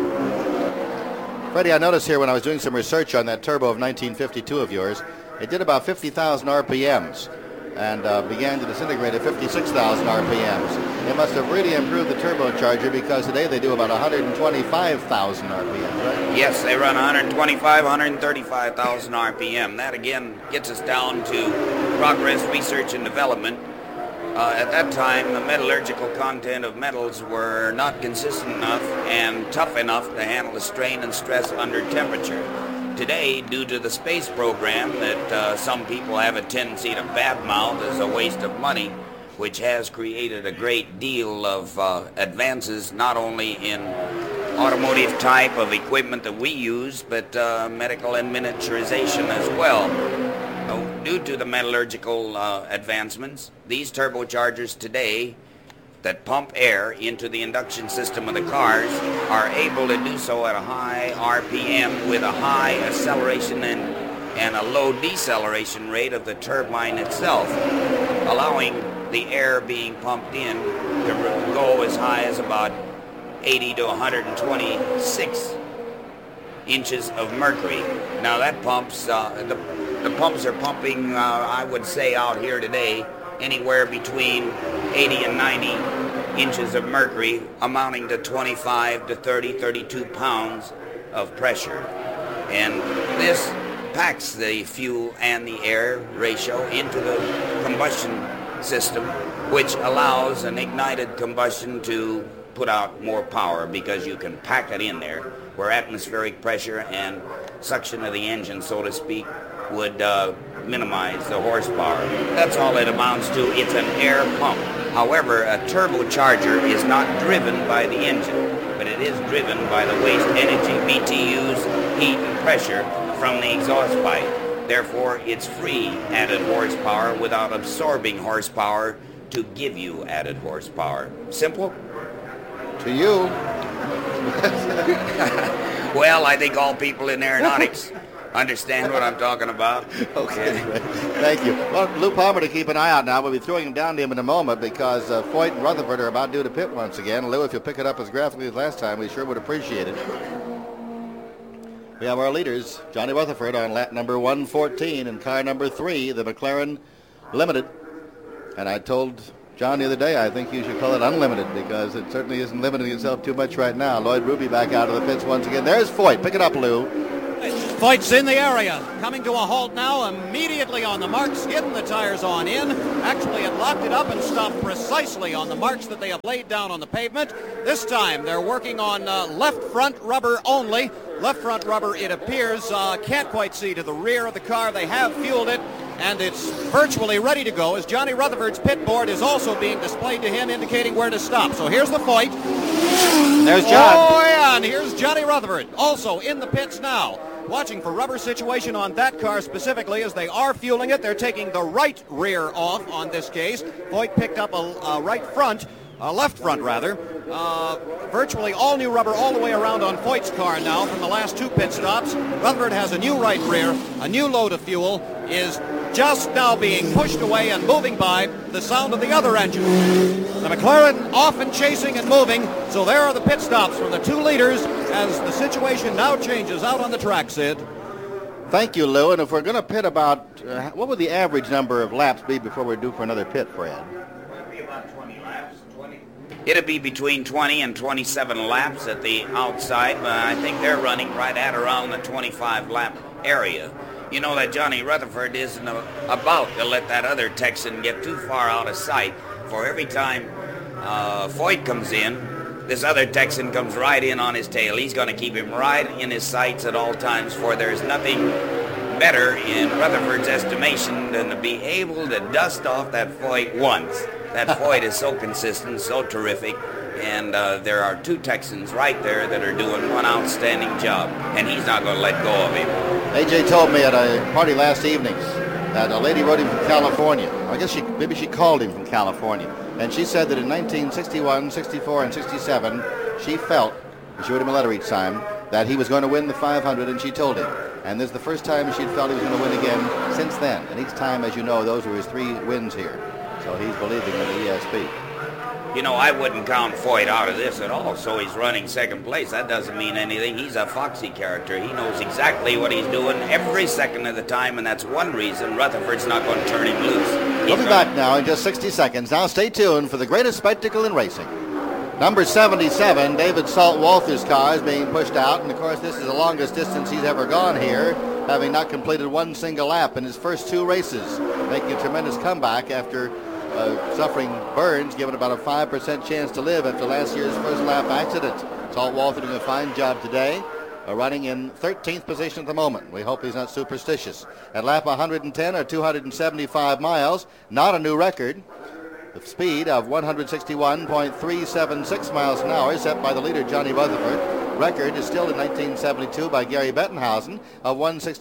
Speaker 2: Freddie, I noticed here when I was doing some research on that turbo of 1952 of yours, it did about 50,000 RPMs. And began to disintegrate at 56,000 RPMs. It must have really improved the turbocharger because today they do about 125,000 RPMs, right?
Speaker 4: Yes, they run 125, 135,000 RPM. That again gets us down to progress, research, and development. At that time, the metallurgical content of metals were not consistent enough and tough enough to handle the strain and stress under temperature. Today, due to the space program that some people have a tendency to badmouth as a waste of money, which has created a great deal of advances not only in automotive type of equipment that we use, but medical and miniaturization as well. Due to the metallurgical advancements, these turbochargers today that pump air into the induction system of the cars are able to do so at a high RPM with a high acceleration and a low deceleration rate of the turbine itself, allowing the air being pumped in to go as high as about 80 to 126 inches of mercury. Now that pumps, the pumps are pumping, I would say out here today, anywhere between 80 and 90 inches of mercury, amounting to 25 to 30, 32 pounds of pressure. And this packs the fuel and the air ratio into the combustion system, which allows an ignited combustion to put out more power because you can pack it in there, where atmospheric pressure and suction of the engine, so to speak, would minimize the horsepower. That's all it amounts to. It's an air pump. However, a turbocharger is not driven by the engine, but it is driven by the waste energy, BTUs, heat and pressure from the exhaust pipe. Therefore, it's free added horsepower without absorbing horsepower to give you added horsepower. Simple?
Speaker 2: To you.
Speaker 4: Well, I think all people in aeronautics Understand what I'm talking about?
Speaker 2: Okay, great. Thank you. Well, Lou Palmer to keep an eye out now. We'll be throwing him down to him in a moment because Foyt and Rutherford are about due to pit once again. Lou, if you pick it up as graphically as last time, we sure would appreciate it. We have our leaders, Johnny Rutherford on lap number 114 and car number 3, the McLaren Limited. And I told John the other day, I think you should call it unlimited because it certainly isn't limiting itself too much right now. Lloyd Ruby back out of the pits once again. There's Foyt. Pick it up, Lou.
Speaker 7: Foyt's in the area, coming to a halt now, immediately on the marks, getting the tires on in. Actually, it locked it up and stopped precisely on the marks that they have laid down on the pavement. This time, they're working on left front rubber only. Left front rubber, it appears, can't quite see to the rear of the car. They have fueled it, and it's virtually ready to go as Johnny Rutherford's pit board is also being displayed to him, indicating where to stop. So here's the Foyt.
Speaker 2: There's John.
Speaker 7: Oh, yeah, and here's Johnny Rutherford, also in the pits now. Watching for rubber situation on that car specifically as they are fueling it. They're taking the right rear off on this case. Foyt picked up a right front, left front rather. Virtually all new rubber all the way around on Foyt's car now from the last 2 pit stops. Rutherford has a new right rear, a new load of fuel, is just now being pushed away and moving by the sound of the other engine. The McLaren off and chasing and moving, so there are the pit stops from the 2 leaders as the situation now changes out on the track, Sid.
Speaker 2: Thank you, Lou. And if we're going to pit about, what would the average number of laps be before we're due for another pit, Fred?
Speaker 4: It'll be between 20 and 27 laps at the outside, but I think they're running right at around the 25-lap area. You know that Johnny Rutherford isn't about to let that other Texan get too far out of sight. For every time Foyt comes in, this other Texan comes right in on his tail. He's going to keep him right in his sights at all times, for there's nothing better in Rutherford's estimation than to be able to dust off that Foyt once. That Foyt is so consistent, so terrific, and there are 2 Texans right there that are doing one outstanding job, and he's not going to let go of him.
Speaker 2: AJ told me at a party last evening that a lady wrote him from California. I guess maybe she called him from California, and she said that in 1961, 64, and 67, she felt, and she wrote him a letter each time, that he was going to win the 500, and she told him. And this is the first time she'd felt he was going to win again since then. And each time, as you know, those were his 3 wins here. So he's believing in the ESP.
Speaker 4: You know, I wouldn't count Foyt out of this at all, so he's running second place. That doesn't mean anything. He's a foxy character. He knows exactly what he's doing every second of the time, and that's one reason Rutherford's not going to turn him loose.
Speaker 2: We'll be back now in just 60 seconds. Now stay tuned for the greatest spectacle in racing. Number 77, David Salt Walther's car is being pushed out, and of course this is the longest distance he's ever gone here, having not completed one single lap in his first 2 races, making a tremendous comeback after suffering burns, given about a 5% chance to live after last year's first lap accident. Salt Walther doing a fine job today, running in 13th position at the moment. We hope he's not superstitious. At lap 110 or 275 miles, not a new record. The speed of 161.376 miles an hour set by the leader, Johnny Rutherford. Record is still in 1972 by Gary Bettenhausen of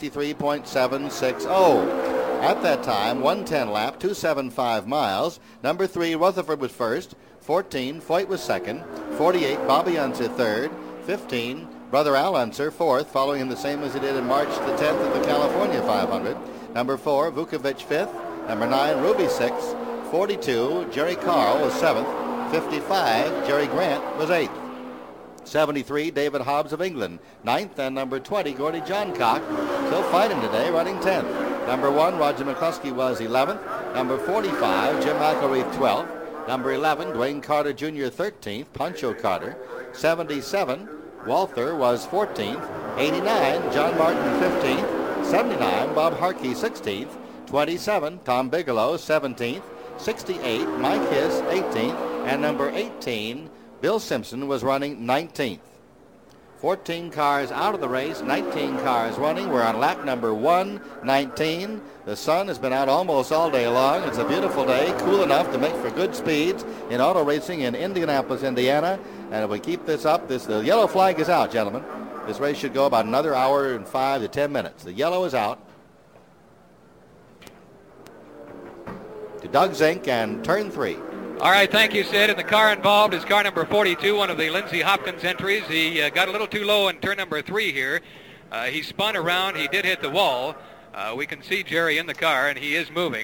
Speaker 2: 163.760. At that time, 110 lap, 275 miles. Number 3, Rutherford was first. 14, Foyt was second. 48, Bobby Unser third. 15, Brother Al Unser fourth, following him the same as he did in March the 10th of the California 500. Number 4, Vukovic fifth. Number 9, Ruby sixth. 42, Jerry Carl was 7th. 55, Jerry Grant was 8th. 73, David Hobbs of England, 9th, and number 20, Gordy Johncock, still fighting today, running 10th. Number 1, Roger McCluskey was 11th. Number 45, Jim McElreath 12th. Number 11, Dwayne Carter Jr. 13th, Pancho Carter. 77, Walther was 14th. 89, John Martin 15th. 79, Bob Harkey 16th. 27, Tom Bigelow 17th. 68, Mike Hiss 18th. And number 18, Bill Simpson was running 19th. 14 cars out of the race, 19 cars running. We're on lap number 119. The sun has been out almost all day long. It's a beautiful day, cool enough to make for good speeds in auto racing in Indianapolis, Indiana. And if we keep this up, the yellow flag is out, gentlemen. This race should go about another hour and 5 to 10 minutes. The yellow is out. To Doug Zink and turn 3.
Speaker 14: All right, thank you, Sid. And the car involved is car number 42, one of the Lindsey Hopkins entries. He got a little too low in turn number 3 here. He spun around. He did hit the wall. We can see Jerry in the car, and he is moving.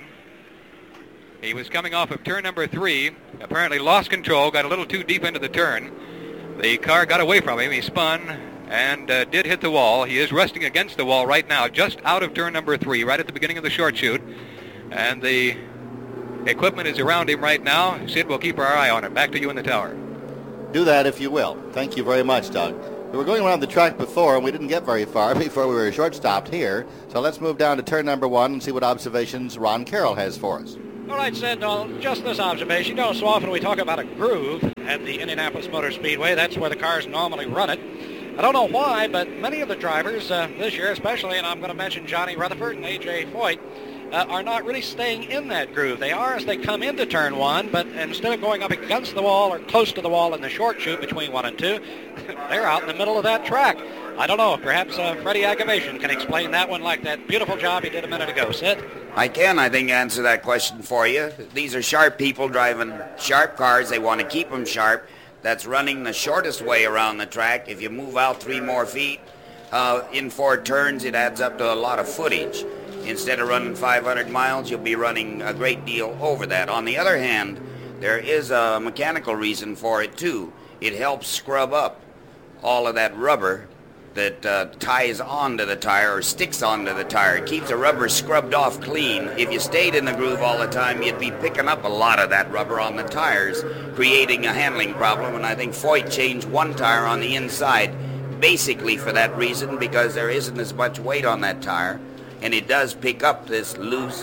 Speaker 14: He was coming off of turn number 3, apparently lost control, got a little too deep into the turn. The car got away from him. He spun and did hit the wall. He is resting against the wall right now, just out of turn number 3, right at the beginning of the short chute. And the equipment is around him right now. Sid, we'll keep our eye on it. Back to you in the tower.
Speaker 2: Do that if you will. Thank you very much, Doug. We were going around the track before, and we didn't get very far before we were short-stopped here. So let's move down to turn number 1 and see what observations Ron Carroll has for us.
Speaker 16: All right, Sid, just this observation. So often we talk about a groove at the Indianapolis Motor Speedway. That's where the cars normally run it. I don't know why, but many of the drivers this year especially, and I'm going to mention Johnny Rutherford and A.J. Foyt, are not really staying in that groove. They are as they come into turn 1, but instead of going up against the wall or close to the wall in the short chute between 1 and 2, they're out in the middle of that track. I don't know. Perhaps Freddie Agavation can explain that one like that beautiful job he did a minute ago. Sid?
Speaker 4: I can, I think, answer that question for you. These are sharp people driving sharp cars. They want to keep them sharp. That's running the shortest way around the track. If you move out 3 more feet in 4 turns, it adds up to a lot of footage. Instead of running 500 miles, you'll be running a great deal over that. On the other hand, there is a mechanical reason for it, too. It helps scrub up all of that rubber that ties onto the tire or sticks onto the tire. It keeps the rubber scrubbed off clean. If you stayed in the groove all the time, you'd be picking up a lot of that rubber on the tires, creating a handling problem. And I think Foyt changed 1 tire on the inside basically for that reason, because there isn't as much weight on that tire, and it does pick up this loose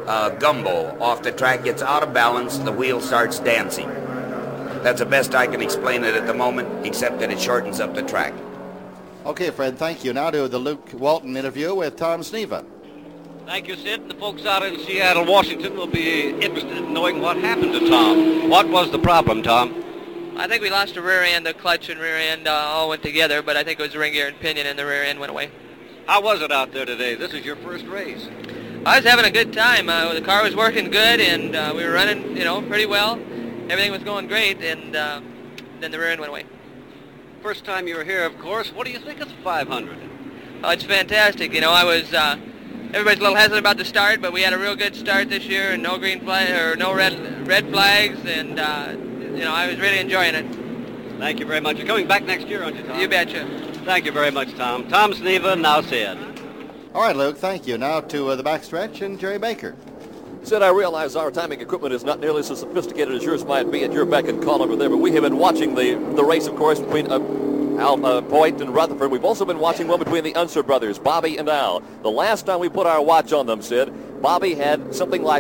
Speaker 4: gumbo off the track. Gets out of balance, the wheel starts dancing. That's the best I can explain it at the moment, except that it shortens up the track.
Speaker 2: Okay, Fred, thank you. Now to the Luke Walton interview with Tom Sneva.
Speaker 12: Thank you, Sid. The folks out in Seattle, Washington will be interested in knowing what happened to Tom. What was the problem, Tom?
Speaker 15: I think we lost the rear end, the clutch and rear end all went together, but I think it was ring gear and pinion and the rear end went away.
Speaker 12: How was it out there today? This is your first race.
Speaker 15: I was having a good time. The car was working good, and we were running, pretty well. Everything was going great, and then the rear end went away.
Speaker 12: First time you were here, of course. What do you think of the 500?
Speaker 15: Oh, it's fantastic. Everybody's a little hesitant about the start, but we had a real good start this year, and no green flag or no red flags, and I was really enjoying it.
Speaker 12: Thank you very much. You're coming back next year, aren't you, Tom?
Speaker 15: You betcha.
Speaker 12: Thank you very much, Tom. Tom Sneva, now Sid.
Speaker 2: All right, Luke, thank you. Now to the backstretch and Jerry Baker.
Speaker 17: Sid, I realize our timing equipment is not nearly so sophisticated as yours might be at your beck and call over there, but we have been watching the race, of course, between Foyt and Rutherford. We've also been watching one between the Unser brothers, Bobby and Al. The last time we put our watch on them, Sid, Bobby had something like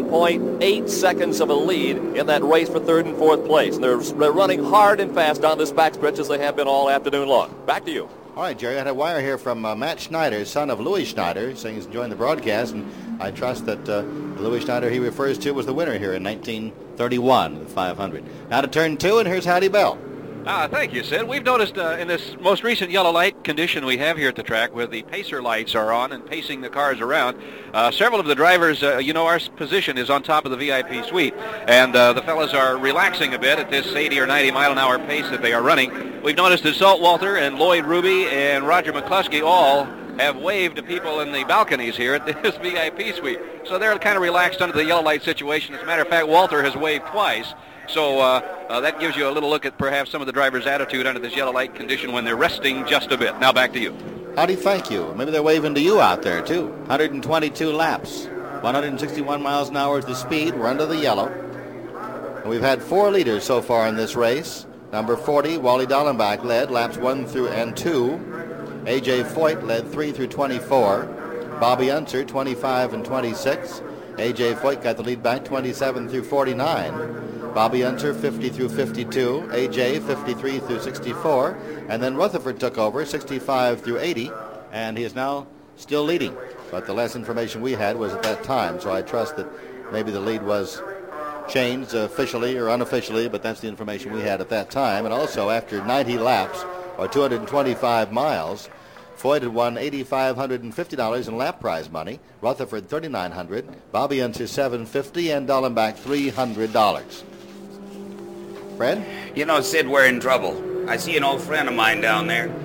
Speaker 17: 1.8 seconds of a lead in that race for 3rd and 4th place. And they're running hard and fast down this backstretch as they have been all afternoon long. Back to you.
Speaker 2: All right, Jerry, I had a wire here from Matt Schneider, son of Louis Schneider, saying he's enjoying the broadcast, and I trust that Louis Schneider he refers to was the winner here in 1931, the 500. Now to turn 2, and here's Hattie Bell.
Speaker 1: Thank you, Sid. We've noticed in this most recent yellow light condition we have here at the track, where the pacer lights are on and pacing the cars around, several of the drivers, our position is on top of the VIP suite, and the fellas are relaxing a bit at this 80 or 90 mile an hour pace that they are running. We've noticed that Salt Walter and Lloyd Ruby and Roger McCluskey all have waved to people in the balconies here at this VIP suite. So they're kind of relaxed under the yellow light situation. As a matter of fact, Walter has waved twice. So that gives you a little look at perhaps some of the drivers' attitude under this yellow light condition when they're resting just a bit. Now back to you.
Speaker 2: Howdy, thank you. Maybe they're waving to you out there, too. 122 laps. 161 miles an hour is the speed. We're under the yellow. And we've had 4 leaders so far in this race. Number 40, Wally Dallenbach led laps 1 through and 2. A.J. Foyt led 3 through 24. Bobby Unser, 25 and 26. A.J. Foyt got the lead back 27 through 49. Bobby Unser 50 through 52, AJ 53 through 64, and then Rutherford took over 65 through 80, and he is now still leading. But the last information we had was at that time, so I trust that maybe the lead was changed officially or unofficially, but that's the information we had at that time. And also after 90 laps, or 225 miles, Foyt had won $8,550 in lap prize money, Rutherford $3,900, Bobby Unser $750, and Dallenbach $300. Fred?
Speaker 4: Sid, we're in trouble. I see an old friend of mine down there.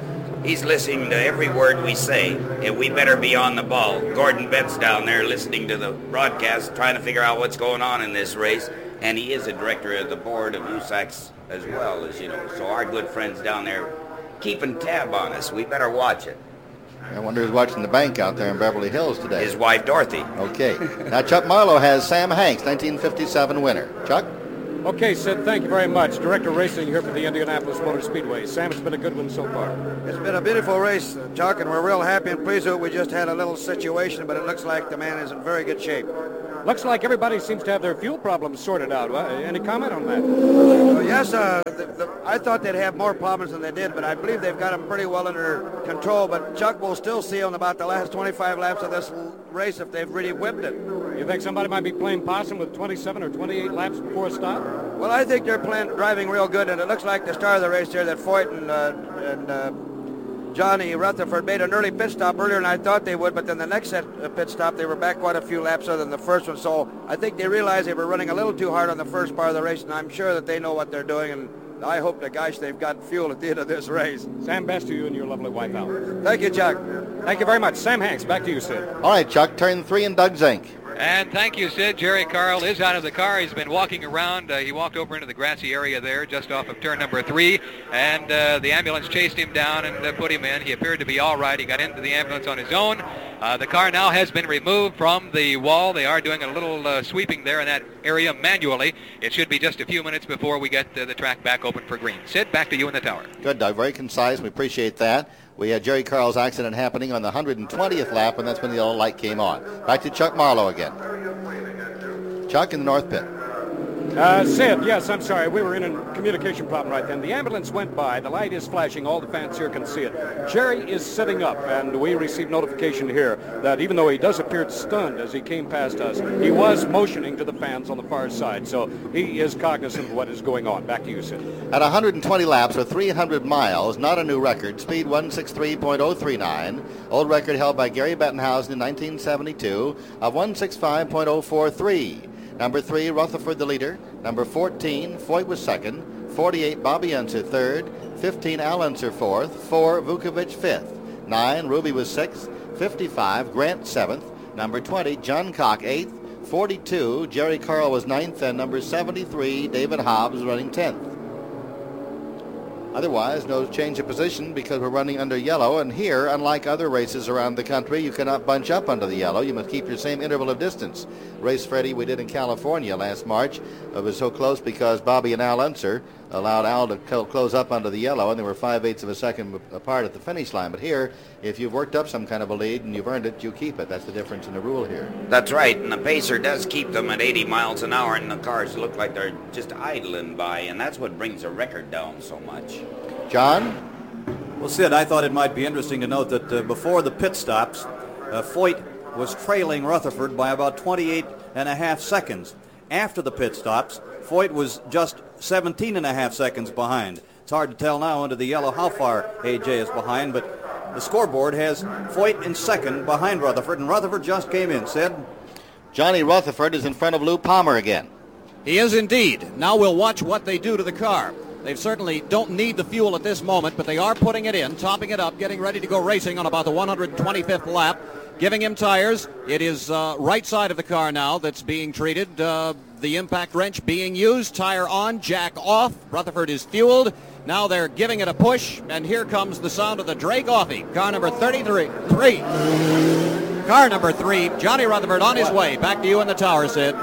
Speaker 4: He's listening to every word we say, and we better be on the ball. Gordon Bett's down there listening to the broadcast, trying to figure out what's going on in this race, and he is a director of the board of USACs as well, as you know. So our good friends down there keeping tab on us. We better watch it.
Speaker 2: I wonder who's watching the bank out there in Beverly Hills today.
Speaker 4: His wife, Dorothy.
Speaker 2: Okay. Now, Chuck Marlowe has Sam Hanks, 1957 winner. Chuck?
Speaker 8: Okay, Sid, thank you very much. Director of Racing here for the Indianapolis Motor Speedway. Sam, it's been a good one so far.
Speaker 18: It's been a beautiful race, Chuck, and we're real happy and pleased with it. We just had a little situation, but it looks like the man is in very good shape.
Speaker 8: Looks like everybody seems to have their fuel problems sorted out. Any comment on that?
Speaker 18: Well, yes, I thought they'd have more problems than they did, but I believe they've got them pretty well under control. But Chuck will still see on about the last 25 laps of this race if they've really whipped it.
Speaker 8: You think somebody might be playing possum with 27 or 28 laps before a stop?
Speaker 18: Well, I think they're driving real good, and it looks like the start of the race here that Foyt and Johnny Rutherford made an early pit stop earlier than I thought they would, but then the next set pit stop, they were back quite a few laps other than the first one. So I think they realized they were running a little too hard on the first part of the race, and I'm sure that they know what they're doing, and I hope to gosh they've got fuel at the end of this race.
Speaker 8: Sam, best to you and your lovely wife, Al.
Speaker 18: Thank you, Chuck.
Speaker 8: Thank you very much. Sam Hanks, back to you, Sid.
Speaker 2: All right, Chuck, turn 3 and Doug Zink.
Speaker 14: And thank you, Sid. Jerry Carl is out of the car. He's been walking around. He walked over into the grassy area there just off of turn number 3, and the ambulance chased him down and put him in. He appeared to be all right. He got into the ambulance on his own. The car now has been removed from the wall. They are doing a little sweeping there in that area manually. It should be just a few minutes before we get the track back open for green. Sid, back to you in the tower.
Speaker 2: Good, Doug. Very concise. We appreciate that. We had Jerry Carl's accident happening on the 120th lap, and that's when the yellow light came on. Back to Chuck Marlowe again. Chuck in the north pit.
Speaker 8: Sid, yes, I'm sorry. We were in a communication problem right then. The ambulance went by. The light is flashing. All the fans here can see it. Jerry is sitting up, and we received notification here that even though he does appear stunned as he came past us, he was motioning to the fans on the far side. So he is cognizant of what is going on. Back to you, Sid.
Speaker 2: At 120 laps or 300 miles, not a new record, speed 163.039. Old record held by Gary Bettenhausen in 1972 of 165.043. Number 3, Rutherford the leader. Number 14, Foyt was second. 48, Bobby Unser third. 15, Al Unser fourth. 4, Vukovic fifth. 9, Ruby was sixth. 55, Grant seventh. Number 20, John Cock eighth. 42, Jerry Carl was ninth. And number 73, David Hobbs running 10th. Otherwise, no change of position because we're running under yellow. And here, unlike other races around the country, you cannot bunch up under the yellow. You must keep your same interval of distance. Race Freddie we did in California last March. It was so close because Bobby and Al Unser allowed Al to close up under the yellow, and they were 5/8 of a second apart at the finish line. But here, if you've worked up some kind of a lead and you've earned it, you keep it. That's the difference in the rule here.
Speaker 4: That's right, and the pacer does keep them at 80 miles an hour, and the cars look like they're just idling by, and that's what brings the record down so much.
Speaker 2: John?
Speaker 3: Well, Sid, I thought it might be interesting to note that before the pit stops, Foyt was trailing Rutherford by about 28 and a half seconds. After the pit stops, Foyt was just 17 and a half seconds behind. It's hard to tell now under the yellow how far AJ is behind, but the scoreboard has Foyt in second behind Rutherford, and Rutherford just came in. Sid?
Speaker 2: Johnny Rutherford is in front of Lou Palmer again.
Speaker 7: He is indeed. Now we'll watch what they do to the car. They certainly don't need the fuel at this moment, but they are putting it in, topping it up, getting ready to go racing on about the 125th lap, giving him tires. It is right side of the car now that's being treated. The impact wrench being used, tire on, jack off. Rutherford is fueled. Now they're giving it a push, and here comes the sound of the Drake Offie. Car number 33. Car number 3, Johnny Rutherford on his way. Back to you in the tower, Sid.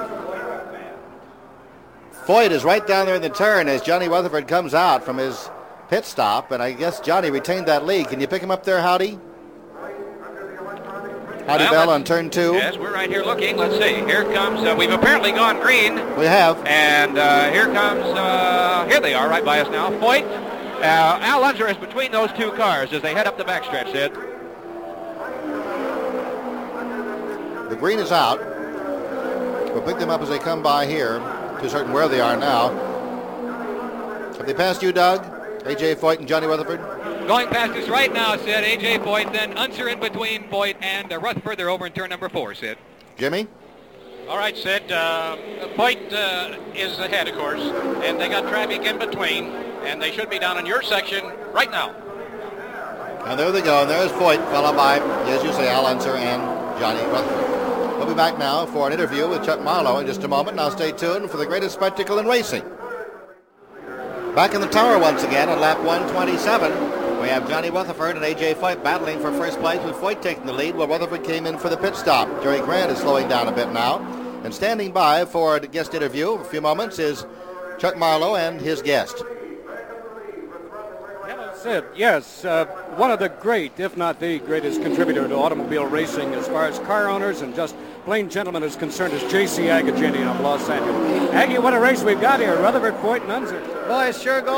Speaker 2: Foyt is right down there in the turn as Johnny Rutherford comes out from his pit stop, and I guess Johnny retained that lead. Can you pick him up there, Howdy? Howdy Bell on turn 2.
Speaker 1: Yes, we're right here looking. Let's see. Here comes, we've apparently gone green.
Speaker 2: We have.
Speaker 1: And here comes, here they are right by us now. Foyt. Al Unser is between those two cars as they head up the backstretch, Sid.
Speaker 2: The green is out. We'll pick them up as they come by here. Too certain where they are now. Have they passed you, Doug? A.J. Foyt and Johnny Rutherford?
Speaker 14: Going past us right now, Sid. A.J. Foyt, then Unser in between Foyt and Rutherford. They're over in turn number 4, Sid.
Speaker 2: Jimmy?
Speaker 5: All right, Sid. Foyt is ahead, of course, and they got traffic in between, and they should be down in your section right now.
Speaker 2: And there they go, and there's Foyt, followed by, as you say, Al Unser and Johnny Rutherford. We'll be back now for an interview with Chuck Marlowe in just a moment. Now stay tuned for the greatest spectacle in racing. Back in the tower once again on lap 127. We have Johnny Rutherford and A.J. Foyt battling for first place, with Foyt taking the lead while Rutherford came in for the pit stop. Jerry Grant is slowing down a bit now. And standing by for a guest interview for a few moments is Chuck Marlowe and his guest.
Speaker 8: Sid, yes, one of the great, if not the greatest contributor to automobile racing as far as car owners and just plain gentlemen is concerned is J.C. Agajanian of Los Angeles. Aggie, what a race we've got here. Rutherford, Foyt, and Unser.
Speaker 18: Boys, sure go.